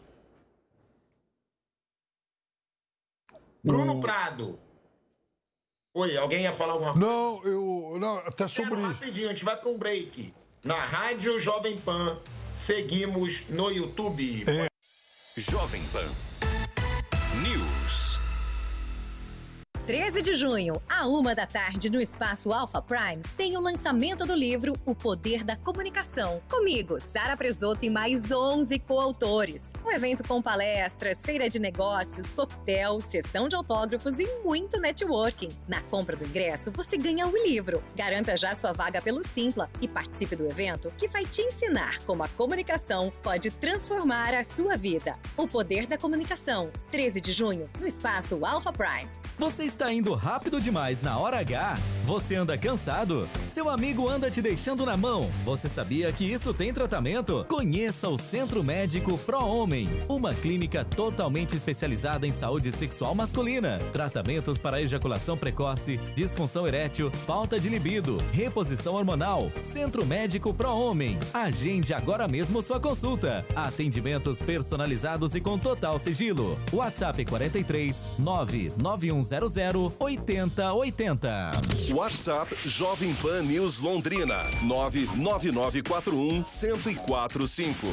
Bruno Prado. Oi, alguém ia falar alguma coisa? Não, até sobre isso. Rapidinho, a gente vai para um break. Na Rádio Jovem Pan, seguimos no YouTube. Jovem Pan News. 13 de junho, à 13h, no Espaço Alpha Prime, tem o lançamento do livro O Poder da Comunicação. Comigo, Sara Presoto e mais 11 coautores. Um evento com palestras, feira de negócios, coquetel, sessão de autógrafos e muito networking. Na compra do ingresso, você ganha o livro. Garanta já sua vaga pelo Simpla e participe do evento que vai te ensinar como a comunicação pode transformar a sua vida. O Poder da Comunicação, 13 de junho, no Espaço Alpha Prime. Você está indo rápido demais na hora H? Você anda cansado? Seu amigo anda te deixando na mão? Você sabia que isso tem tratamento? Conheça o Centro Médico Pro Homem, uma clínica totalmente especializada em saúde sexual masculina. Tratamentos para ejaculação precoce, disfunção erétil, falta de libido, reposição hormonal. Centro Médico Pro Homem. Agende agora mesmo sua consulta. Atendimentos personalizados e com total sigilo. WhatsApp 43 99100 8080. WhatsApp Jovem Pan News Londrina 99941 1045.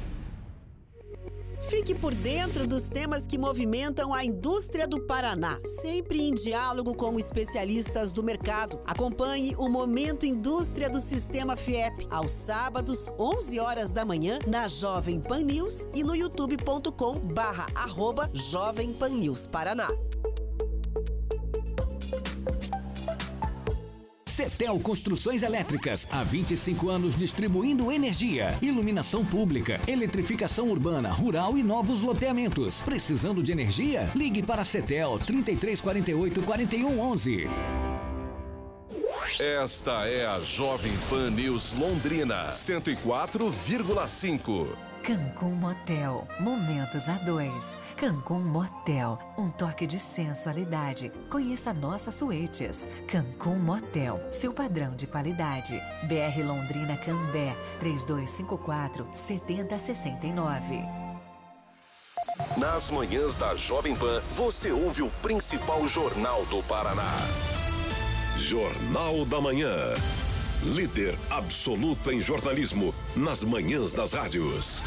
Fique por dentro dos temas que movimentam a indústria do Paraná, sempre em diálogo com especialistas do mercado. Acompanhe o Momento Indústria do Sistema FIEP, aos sábados, 11 horas da manhã, na Jovem Pan News e no youtube.com/Jovem Pan News Paraná. Cetel Construções Elétricas, há 25 anos distribuindo energia, iluminação pública, eletrificação urbana, rural e novos loteamentos. Precisando de energia? Ligue para a Cetel 3348 4111. Esta é a Jovem Pan News Londrina 104,5. Cancún Motel, momentos a dois. Cancún Motel, um toque de sensualidade. Conheça nossas suítes. Cancún Motel, seu padrão de qualidade. BR Londrina Cambé, 3254-7069. Nas manhãs da Jovem Pan, você ouve o principal jornal do Paraná. Jornal da Manhã. Líder absoluto em jornalismo nas manhãs das rádios.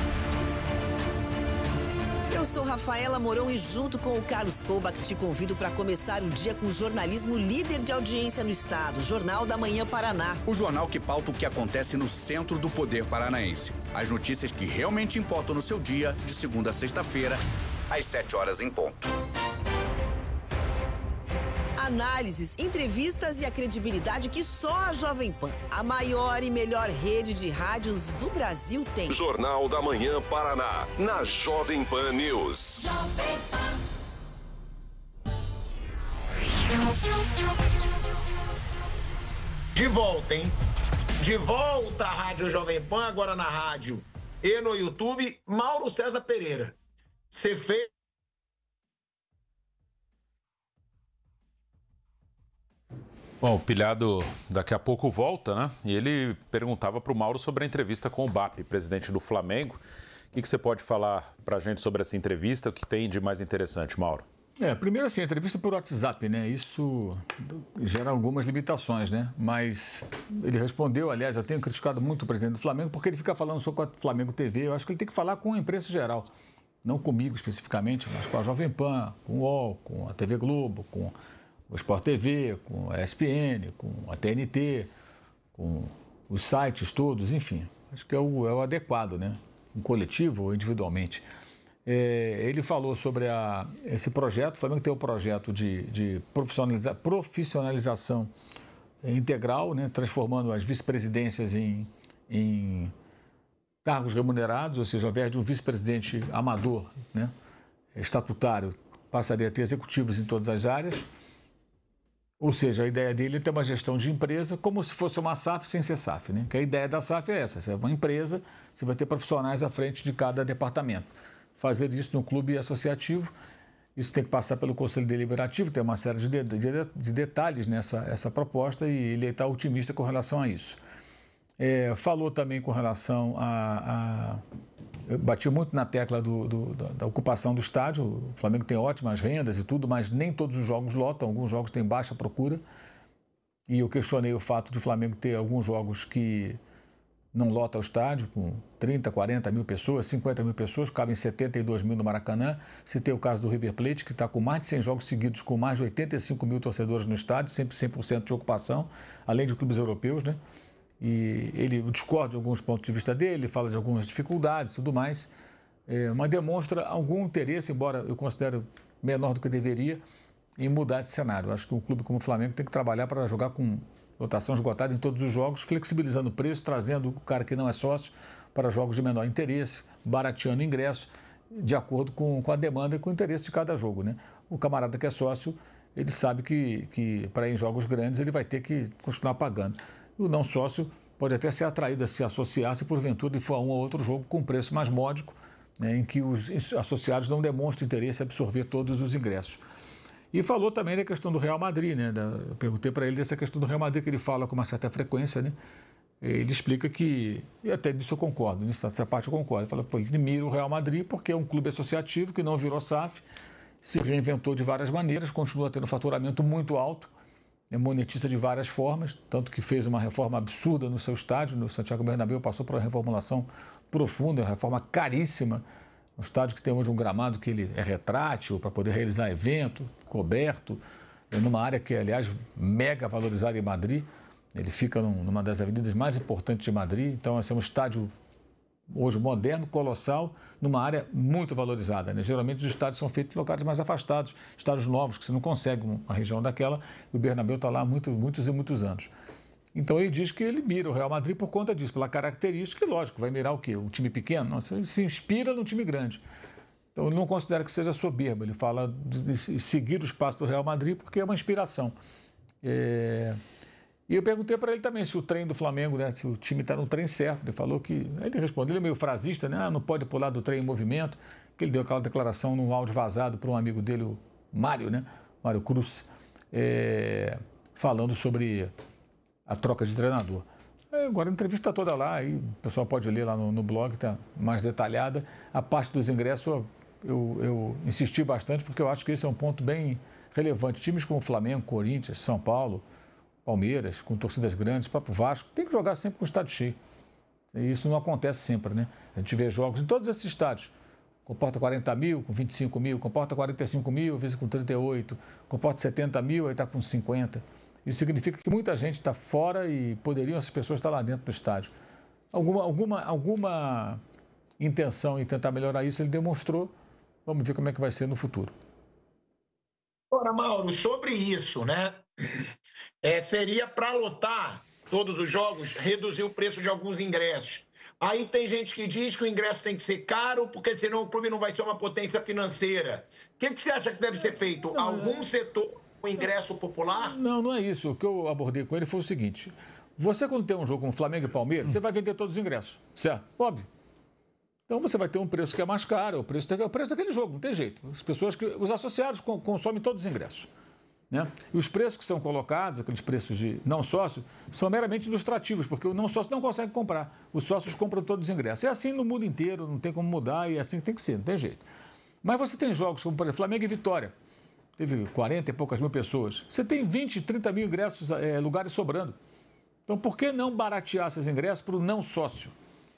Eu sou Rafaela Mourão e junto com o Carlos Koubach te convido para começar o dia com jornalismo líder de audiência no estado, Jornal da Manhã Paraná. O jornal que pauta o que acontece no centro do poder paranaense. As notícias que realmente importam no seu dia, de segunda a sexta-feira, às 7 horas em ponto. Análises, entrevistas e a credibilidade que só a Jovem Pan, a maior e melhor rede de rádios do Brasil, tem. Jornal da Manhã Paraná, na Jovem Pan News. Jovem Pan. De volta, hein? De volta à Rádio Jovem Pan, agora na rádio e no YouTube, Mauro César Pereira. Você fez... Bom, o Pilhado daqui a pouco volta, né? E ele perguntava para o Mauro sobre a entrevista com o BAP, presidente do Flamengo. O que você pode falar para a gente sobre essa entrevista? O que tem de mais interessante, Mauro? Primeiro assim, a entrevista por WhatsApp, né? Isso gera algumas limitações, né? Mas ele respondeu, aliás, eu tenho criticado muito o presidente do Flamengo porque ele fica falando só com a Flamengo TV. Eu acho que ele tem que falar com a imprensa geral. Não comigo especificamente, mas com a Jovem Pan, com o UOL, com a TV Globo, com o Sport TV, com a ESPN, com a TNT, com os sites todos, enfim. Acho que é o adequado, né? Um coletivo ou individualmente. Ele falou sobre esse projeto. O Flamengo tem um projeto de profissionalização integral, né? Transformando as vice-presidências em cargos remunerados, ou seja, ao invés de um vice-presidente amador, né? Estatutário, passaria a ter executivos em todas as áreas. Ou seja, a ideia dele é ter uma gestão de empresa como se fosse uma SAF sem ser SAF, né? Que a ideia da SAF é essa: você é uma empresa, você vai ter profissionais à frente de cada departamento. Fazer isso no clube associativo, isso tem que passar pelo Conselho Deliberativo, tem uma série de detalhes nessa proposta e ele está otimista com relação a isso. Falou também com relação eu bati muito na tecla da ocupação do estádio. O Flamengo tem ótimas rendas e tudo, mas nem todos os jogos lotam. Alguns jogos têm baixa procura. E eu questionei o fato de o Flamengo ter alguns jogos que não lota o estádio, com 30, 40 mil pessoas, 50 mil pessoas, cabem 72 mil no Maracanã. Citei o caso do River Plate, que está com mais de 100 jogos seguidos, com mais de 85 mil torcedores no estádio, sempre 100% de ocupação, além de clubes europeus, né? E ele discorda de alguns pontos de vista dele, fala de algumas dificuldades e tudo mais, mas demonstra algum interesse, embora eu considere menor do que deveria, em mudar esse cenário. Eu acho que um clube como o Flamengo tem que trabalhar para jogar com lotação esgotada em todos os jogos, flexibilizando o preço, trazendo o cara que não é sócio para jogos de menor interesse, barateando o ingresso, de acordo com a demanda e com o interesse de cada jogo, né? o camarada que é sócio, ele sabe que para ir em jogos grandes ele vai ter que continuar pagando. O não sócio pode até ser atraído a se associar se porventura ele for a um ou outro jogo com preço mais módico, né, em que os associados não demonstram interesse em absorver todos os ingressos. E falou também da questão do Real Madrid, né? Eu perguntei para ele dessa questão do Real Madrid, que ele fala com uma certa frequência, né? Ele explica que, e até disso eu concordo, nessa parte eu concordo. Ele fala, pô, ele mira o Real Madrid porque é um clube associativo que não virou SAF, se reinventou de várias maneiras, continua tendo faturamento muito alto, monetiza de várias formas, tanto que fez uma reforma absurda no seu estádio, no Santiago Bernabéu, passou por uma reformulação profunda, uma reforma caríssima. Um estádio que tem hoje um gramado que ele é retrátil para poder realizar evento, coberto, numa área que é, aliás, mega valorizada em Madrid. Ele fica numa das avenidas mais importantes de Madrid. Então, esse é um estádio hoje moderno, colossal, numa área muito valorizada, né? Geralmente os estádios são feitos em locais mais afastados, estádios novos, que você não consegue uma região daquela. E o Bernabéu está lá há muitos e muitos anos. Então ele diz que ele mira o Real Madrid por conta disso, pela característica, e lógico, vai mirar o quê? Um time pequeno? Não, ele se inspira no time grande. Então ele não considera que seja soberba, ele fala de seguir os passos do Real Madrid porque é uma inspiração. E eu perguntei para ele também se o trem do Flamengo, né, se o time está no trem certo. Ele falou que... Ele respondeu, ele é meio frasista, né? Não pode pular do trem em movimento, que ele deu aquela declaração num áudio vazado para um amigo dele, o Mário, né? Mário Cruz, falando sobre a troca de treinador. Agora a entrevista está toda lá, aí o pessoal pode ler lá no blog, está mais detalhada. A parte dos ingressos eu insisti bastante, porque eu acho que esse é um ponto bem relevante. Times como Flamengo, Corinthians, São Paulo, Palmeiras, com torcidas grandes, o próprio Vasco, tem que jogar sempre com o estádio cheio. E isso não acontece sempre, né? A gente vê jogos em todos esses estádios. Comporta 40 mil, com 25 mil, comporta 45 mil, às vezes com 38, comporta 70 mil, aí está com 50. Isso significa que muita gente está fora e poderiam essas pessoas estar lá dentro do estádio. Alguma intenção em tentar melhorar isso ele demonstrou. Vamos ver como é que vai ser no futuro. Ora, Mauro, sobre isso, né? Seria para lotar todos os jogos, reduzir o preço de alguns ingressos. Aí tem gente que diz que o ingresso tem que ser caro, porque senão o clube não vai ser uma potência financeira. O que você acha que deve ser feito? Algum setor... O ingresso popular? Não é isso. O que eu abordei com ele foi o seguinte. Você, quando tem um jogo como Flamengo e Palmeiras, você vai vender todos os ingressos, certo? Óbvio. Então você vai ter um preço que é mais caro, o preço daquele jogo, não tem jeito. Os associados consomem todos os ingressos, né? E os preços que são colocados, aqueles preços de não sócio, são meramente ilustrativos, porque o não sócio não consegue comprar. Os sócios compram todos os ingressos. É assim no mundo inteiro, não tem como mudar e é assim que tem que ser, não tem jeito. Mas você tem jogos como, por exemplo, Flamengo e Vitória. Teve 40 e poucas mil pessoas. Você tem 20, 30 mil ingressos, lugares sobrando. Então, por que não baratear esses ingressos para o não sócio?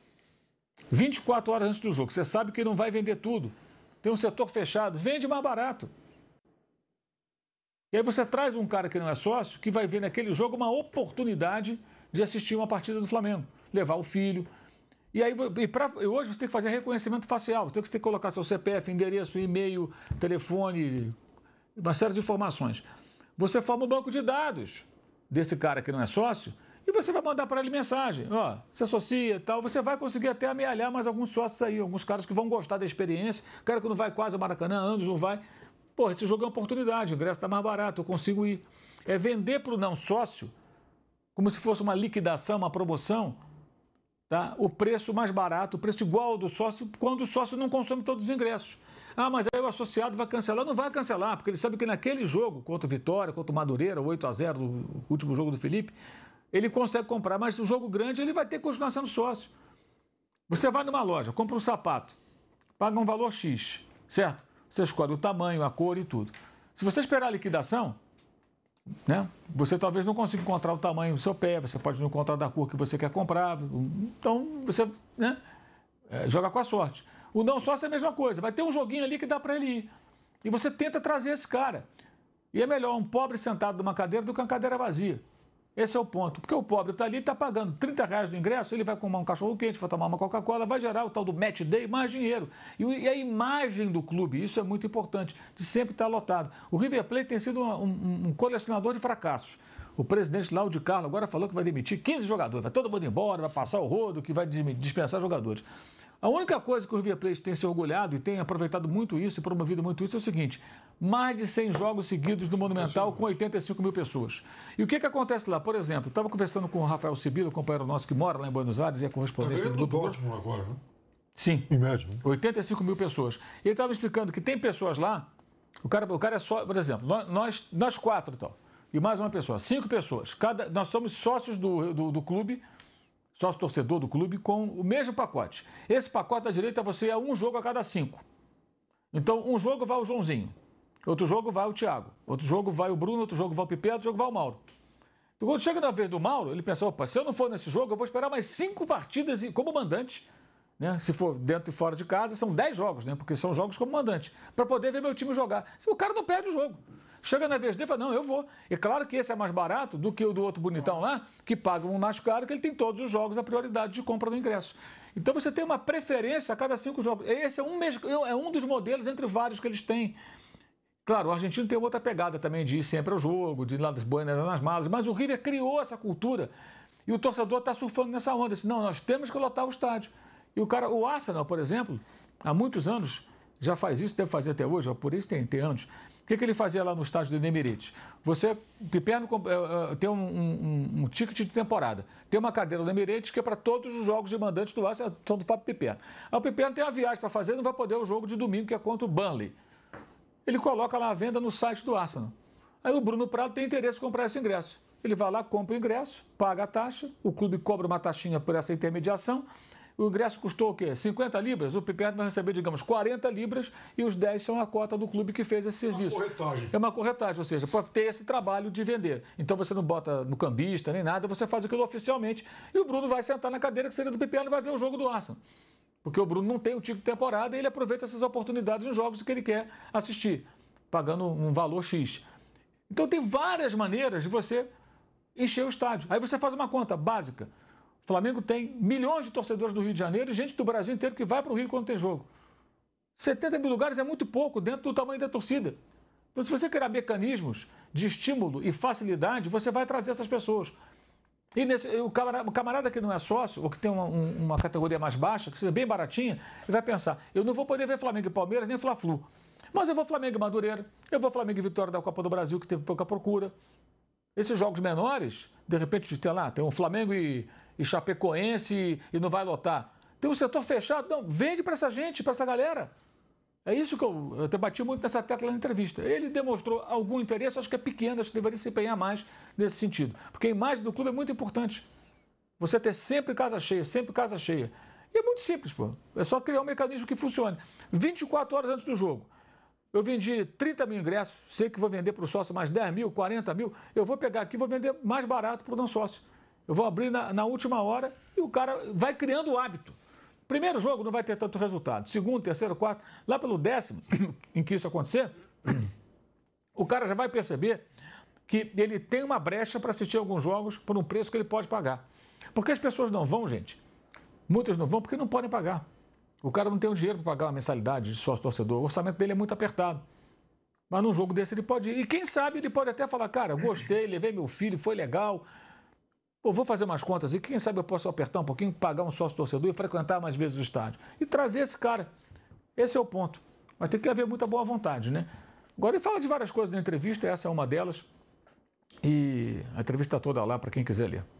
24 horas antes do jogo, você sabe que não vai vender tudo. Tem um setor fechado, vende mais barato. E aí você traz um cara que não é sócio, que vai ver naquele jogo uma oportunidade de assistir uma partida do Flamengo. Levar o filho. E aí, hoje você tem que fazer reconhecimento facial. Você tem que colocar seu CPF, endereço, e-mail, telefone... uma série de informações. Você forma um banco de dados desse cara que não é sócio e você vai mandar para ele mensagem. Ó, se associa e tal, você vai conseguir até amealhar mais alguns sócios aí, alguns caras que vão gostar da experiência, cara que não vai quase ao Maracanã, anos não vai. Pô, esse jogo é uma oportunidade, o ingresso está mais barato, eu consigo ir. É vender para o não sócio, como se fosse uma liquidação, uma promoção, tá? O preço mais barato, o preço igual ao do sócio, quando o sócio não consome todos os ingressos. Ah, mas aí o associado vai cancelar. Não vai cancelar, porque ele sabe que naquele jogo, contra o Vitória, contra o Madureira, 8-0, o último jogo do Felipe, ele consegue comprar, mas no jogo grande ele vai ter que continuar sendo sócio. Você vai numa loja, compra um sapato, paga um valor X, certo? Você escolhe o tamanho, a cor e tudo. Se você esperar a liquidação, né, você talvez não consiga encontrar o tamanho do seu pé, você pode não encontrar da cor que você quer comprar. Então, você, né, joga com a sorte. O não sócio é a mesma coisa. Vai ter um joguinho ali que dá para ele ir. E você tenta trazer esse cara. E é melhor um pobre sentado numa cadeira do que uma cadeira vazia. Esse é o ponto. Porque o pobre está ali, está pagando R$30 no ingresso, ele vai comer um cachorro-quente, vai tomar uma Coca-Cola, vai gerar o tal do match day, mais dinheiro. E a imagem do clube, isso é muito importante, de sempre estar lotado. O River Plate tem sido um colecionador de fracassos. O presidente Lauro de Carlo agora falou que vai demitir 15 jogadores, vai todo mundo embora, vai passar o rodo, que vai dispensar jogadores. A única coisa que o River Plate tem se orgulhado e tem aproveitado muito isso e promovido muito isso é o seguinte: mais de 100 jogos seguidos no Monumental com 85 mil pessoas. E o que acontece lá? Por exemplo, estava conversando com o Rafael Sibila, companheiro nosso que mora lá em Buenos Aires e é correspondente do Grupo Dortmund agora, né? Sim. Em média. 85 mil pessoas. Ele estava explicando que tem pessoas lá, o cara é só, por exemplo, nós 4 e tal, e mais uma pessoa, 5 pessoas. Nós somos sócios do clube, sócio-torcedor do clube, com o mesmo pacote. Esse pacote da direita você é um jogo a cada 5. Então, um jogo vai o Joãozinho, outro jogo vai o Thiago, outro jogo vai o Bruno, outro jogo vai o Pipe, outro jogo vai o Mauro. Então, quando chega na vez do Mauro, ele pensa, opa, se eu não for nesse jogo, eu vou esperar mais 5 partidas como mandante, né? Se for dentro e fora de casa, são 10 jogos, né? Porque são jogos como mandante, para poder ver meu time jogar. O cara não perde o jogo. Chega na vez dele e fala, não, eu vou. É claro que esse é mais barato do que o do outro bonitão lá, que paga um mais caro, que ele tem todos os jogos a prioridade de compra do ingresso. Então você tem uma preferência a cada 5 jogos. Esse é um dos modelos entre vários que eles têm. Claro, o argentino tem outra pegada também de ir sempre ao jogo, de ir lá das boinas nas malas, mas o River criou essa cultura e o torcedor está surfando nessa onda. Disse, não, nós temos que lotar o estádio. E o Arsenal, por exemplo, há muitos anos, já faz isso, deve fazer até hoje, por isso tem anos. O que ele fazia lá no estádio do Emirates? Você, Piperno, tem um ticket de temporada. Tem uma cadeira do Emirates que é para todos os jogos de mandantes do Arsenal, são do Fábio Piperno. Aí o Piperno tem uma viagem para fazer e não vai poder o jogo de domingo, que é contra o Burnley. Ele coloca lá a venda no site do Arsenal. Aí o Bruno Prado tem interesse em comprar esse ingresso. Ele vai lá, compra o ingresso, paga a taxa, o clube cobra uma taxinha por essa intermediação. O ingresso custou o quê? 50 libras? O Piperno vai receber, digamos, 40 libras e os 10 são a cota do clube que fez esse serviço. Uma corretagem. É uma corretagem, ou seja, para ter esse trabalho de vender. Então você não bota no cambista nem nada, você faz aquilo oficialmente e o Bruno vai sentar na cadeira que seria do Piperno e vai ver o jogo do Arsenal. Porque o Bruno não tem o ticket de temporada e ele aproveita essas oportunidades nos jogos que ele quer assistir, pagando um valor X. Então tem várias maneiras de você encher o estádio. Aí você faz uma conta básica. O Flamengo tem milhões de torcedores do Rio de Janeiro e gente do Brasil inteiro que vai para o Rio quando tem jogo. 70 mil lugares é muito pouco dentro do tamanho da torcida. Então, se você criar mecanismos de estímulo e facilidade, você vai trazer essas pessoas. E o camarada que não é sócio, ou que tem uma categoria mais baixa, que seja bem baratinha, ele vai pensar, eu não vou poder ver Flamengo e Palmeiras nem Fla-Flu. Mas eu vou Flamengo e Madureira, eu vou Flamengo e Vitória da Copa do Brasil, que teve pouca procura. Esses jogos menores, de repente, tem um Flamengo e Chapecoense e não vai lotar. Tem um setor fechado, não, vende para essa gente, para essa galera. É isso que eu até bati muito nessa tecla na entrevista. Ele demonstrou algum interesse, acho que é pequeno, acho que deveria se empenhar mais nesse sentido. Porque a imagem do clube é muito importante. Você ter sempre casa cheia, sempre casa cheia. E é muito simples, pô. É só criar um mecanismo que funcione. 24 horas antes do jogo. Eu vendi 30 mil ingressos, sei que vou vender para o sócio mais 10 mil, 40 mil, eu vou pegar aqui e vou vender mais barato para o não sócio. Eu vou abrir na última hora e o cara vai criando o hábito. Primeiro jogo não vai ter tanto resultado. Segundo, terceiro, quarto, lá pelo 10º, em que isso acontecer, o cara já vai perceber que ele tem uma brecha para assistir alguns jogos por um preço que ele pode pagar. Porque as pessoas não vão, gente. Muitas não vão porque não podem pagar. O cara não tem o dinheiro para pagar uma mensalidade de sócio-torcedor. O orçamento dele é muito apertado. Mas num jogo desse ele pode ir. E quem sabe ele pode até falar, cara, gostei, levei meu filho, foi legal. Pô, vou fazer umas contas e quem sabe eu posso apertar um pouquinho, pagar um sócio-torcedor e frequentar mais vezes o estádio. E trazer esse cara. Esse é o ponto. Mas tem que haver muita boa vontade, né? Agora ele fala de várias coisas na entrevista, essa é uma delas. E a entrevista toda lá para quem quiser ler.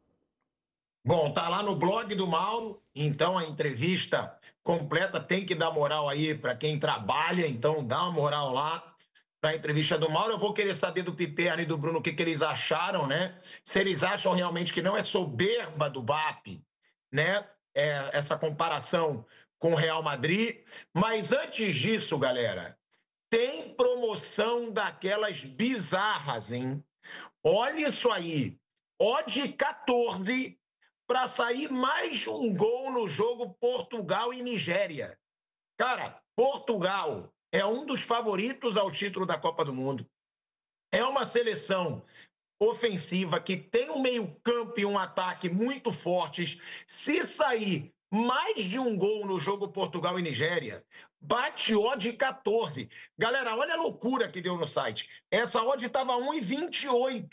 Bom, tá lá no blog do Mauro, então a entrevista completa tem que dar moral aí para quem trabalha, então dá uma moral lá para a entrevista do Mauro. Eu vou querer saber do Piperno e do Bruno o que eles acharam, né? Se eles acham realmente que não é soberba do BAP, né? Essa comparação com o Real Madrid. Mas antes disso, galera, tem promoção daquelas bizarras, hein? Olha isso aí, odd 14 para sair mais um gol no jogo Portugal e Nigéria. Cara, Portugal é um dos favoritos ao título da Copa do Mundo. É uma seleção ofensiva que tem um meio-campo e um ataque muito fortes. Se sair mais de um gol no jogo Portugal e Nigéria, bate odd 14. Galera, olha a loucura que deu no site. Essa odd estava 1,28.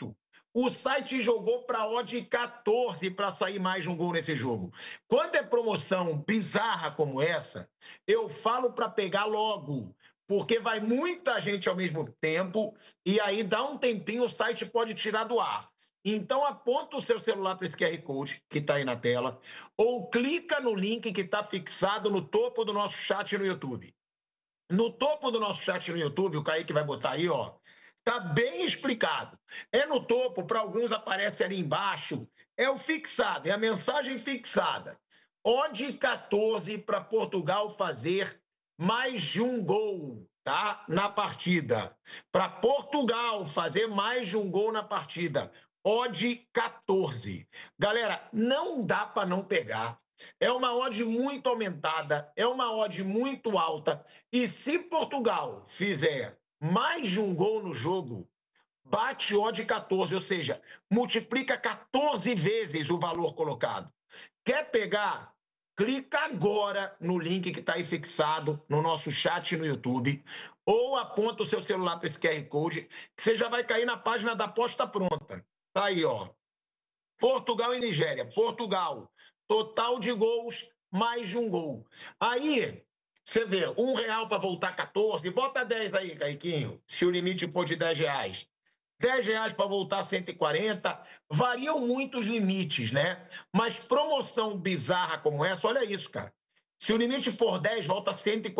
O site jogou para odd 14 para sair mais de um gol nesse jogo. Quando é promoção bizarra como essa, eu falo para pegar logo, porque vai muita gente ao mesmo tempo e aí dá um tempinho, o site pode tirar do ar. Então aponta o seu celular para esse QR Code que está aí na tela ou clica no link que está fixado no topo do nosso chat no YouTube. No topo do nosso chat no YouTube, o Kaique vai botar aí, ó, tá bem explicado. É no topo, para alguns aparece ali embaixo, é o fixado, é a mensagem fixada. Odd 14 para Portugal fazer mais de um gol, tá? Na partida. Para Portugal fazer mais de um gol na partida. Odd 14. Galera, não dá para não pegar. É uma odd muito aumentada, é uma odd muito alta. E se Portugal fizer mais de um gol no jogo, bate odd 14, ou seja, multiplica 14 vezes o valor colocado. Quer pegar? Clica agora no link que está aí fixado no nosso chat no YouTube ou aponta o seu celular para esse QR Code que você já vai cair na página da aposta pronta. Tá aí, ó. Portugal e Nigéria. Portugal. Total de gols, mais de um gol. Aí, você vê, R$1 para voltar 14. Bota 10 aí, Caiquinho, se o limite for de R$10. R$10 para voltar 140. Variam muito os limites, né? Mas promoção bizarra como essa, olha isso, cara. Se o limite for 10, volta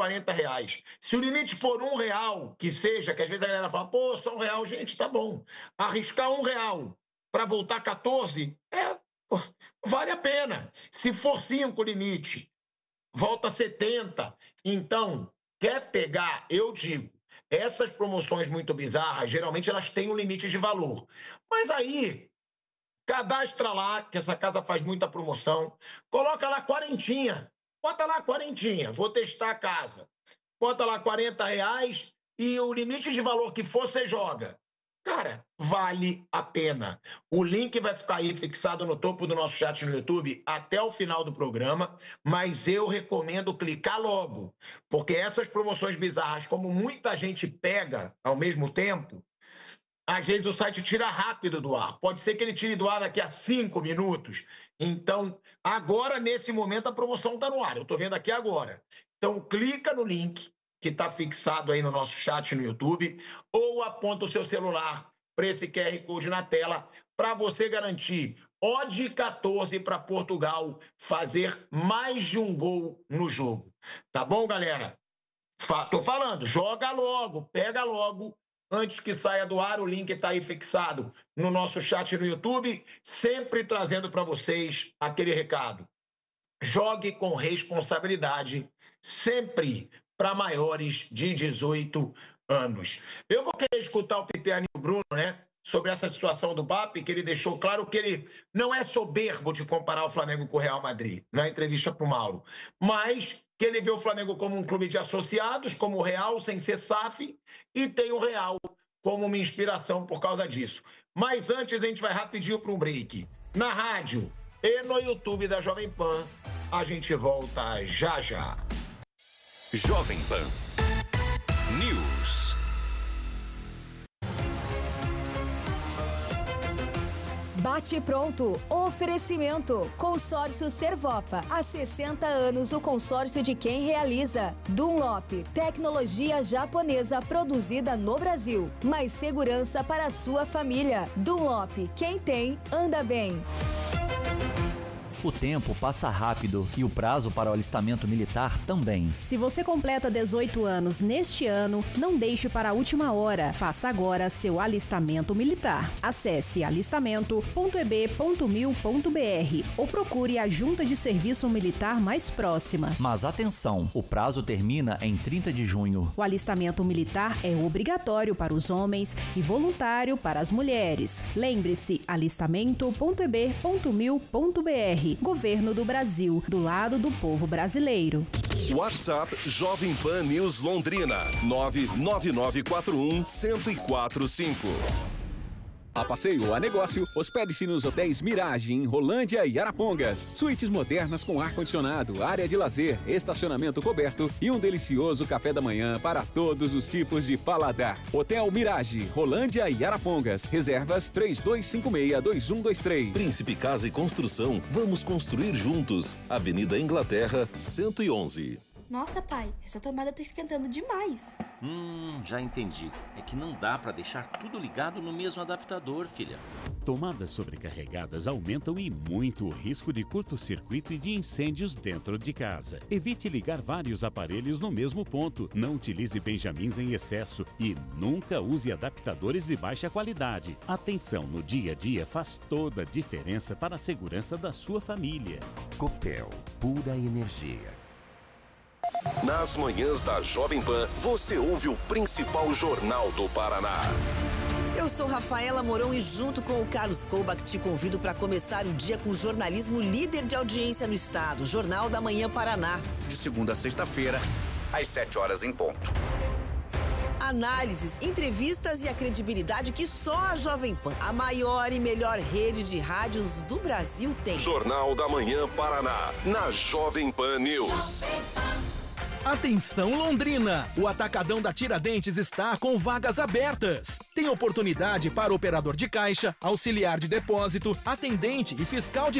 R$140. Se o limite for R$1, que seja, que às vezes a galera fala, pô, só R$1, gente, tá bom. Arriscar R$1 para voltar 14, vale a pena. Se for 5 o limite, volta 70. Então, quer pegar, eu digo, essas promoções muito bizarras, geralmente elas têm um limite de valor. Mas aí, cadastra lá, que essa casa faz muita promoção, coloca lá 40. Bota lá 40, vou testar a casa. Bota lá R$40 e o limite de valor que for, você joga. Cara, vale a pena. O link vai ficar aí fixado no topo do nosso chat no YouTube até o final do programa, mas eu recomendo clicar logo, porque essas promoções bizarras, como muita gente pega ao mesmo tempo, às vezes o site tira rápido do ar. Pode ser que ele tire do ar daqui a 5 minutos. Então, agora, nesse momento, a promoção está no ar. Eu estou vendo aqui agora. Então, clica no link que está fixado aí no nosso chat no YouTube, ou aponta o seu celular para esse QR Code na tela, para você garantir odd 14 para Portugal fazer mais de um gol no jogo. Tá bom, galera? Tô falando, joga logo, pega logo, antes que saia do ar, o link está aí fixado no nosso chat no YouTube, sempre trazendo para vocês aquele recado. Jogue com responsabilidade, sempre para maiores de 18 anos. Eu vou querer escutar o Pipiani e o Bruno, né, sobre essa situação do BAP, que ele deixou claro que ele não é soberbo de comparar o Flamengo com o Real Madrid, na entrevista para o Mauro, mas que ele vê o Flamengo como um clube de associados, como o Real, sem ser SAF, e tem o Real como uma inspiração por causa disso. Mas antes a gente vai rapidinho para um break. Na rádio e no YouTube da Jovem Pan, a gente volta já já. Jovem Pan News. Bate pronto. Oferecimento. Consórcio Servopa. Há 60 anos o consórcio de quem realiza. Dunlop. Tecnologia japonesa produzida no Brasil. Mais segurança para a sua família. Dunlop. Quem tem, anda bem. O tempo passa rápido e o prazo para o alistamento militar também. Se você completa 18 anos neste ano, não deixe para a última hora. Faça agora seu alistamento militar. Acesse alistamento.eb.mil.br ou procure a junta de serviço militar mais próxima. Mas atenção, o prazo termina em 30 de junho. O alistamento militar é obrigatório para os homens e voluntário para as mulheres. Lembre-se, alistamento.eb.mil.br. Governo do Brasil, do lado do povo brasileiro. WhatsApp Jovem Pan News Londrina, 99941-1045. A passeio ou a negócio, hospede-se nos hotéis Mirage, em Rolândia e Arapongas. Suítes modernas com ar-condicionado, área de lazer, estacionamento coberto e um delicioso café da manhã para todos os tipos de paladar. Hotel Mirage, Rolândia e Arapongas. Reservas 3256-2123. Príncipe Casa e Construção. Vamos construir juntos. Avenida Inglaterra, 111. Nossa, pai, essa tomada tá esquentando demais. Já entendi. É que não dá pra deixar tudo ligado no mesmo adaptador, filha. Tomadas sobrecarregadas aumentam e muito o risco de curto-circuito e de incêndios dentro de casa. Evite ligar vários aparelhos no mesmo ponto. Não utilize benjamins em excesso e nunca use adaptadores de baixa qualidade. Atenção no dia a dia faz toda a diferença para a segurança da sua família. Copel, pura energia. Nas manhãs da Jovem Pan, você ouve o principal jornal do Paraná. Eu sou Rafaela Moron e junto com o Carlos Koubach te convido para começar o dia com o jornalismo líder de audiência no estado, Jornal da Manhã Paraná. De segunda a sexta-feira, às 7 horas em ponto. Análises, entrevistas e a credibilidade que só a Jovem Pan, a maior e melhor rede de rádios do Brasil, tem. Jornal da Manhã Paraná, na Jovem Pan News. Atenção Londrina! O Atacadão da Tiradentes está com vagas abertas. Tem oportunidade para operador de caixa, auxiliar de depósito, atendente e fiscal de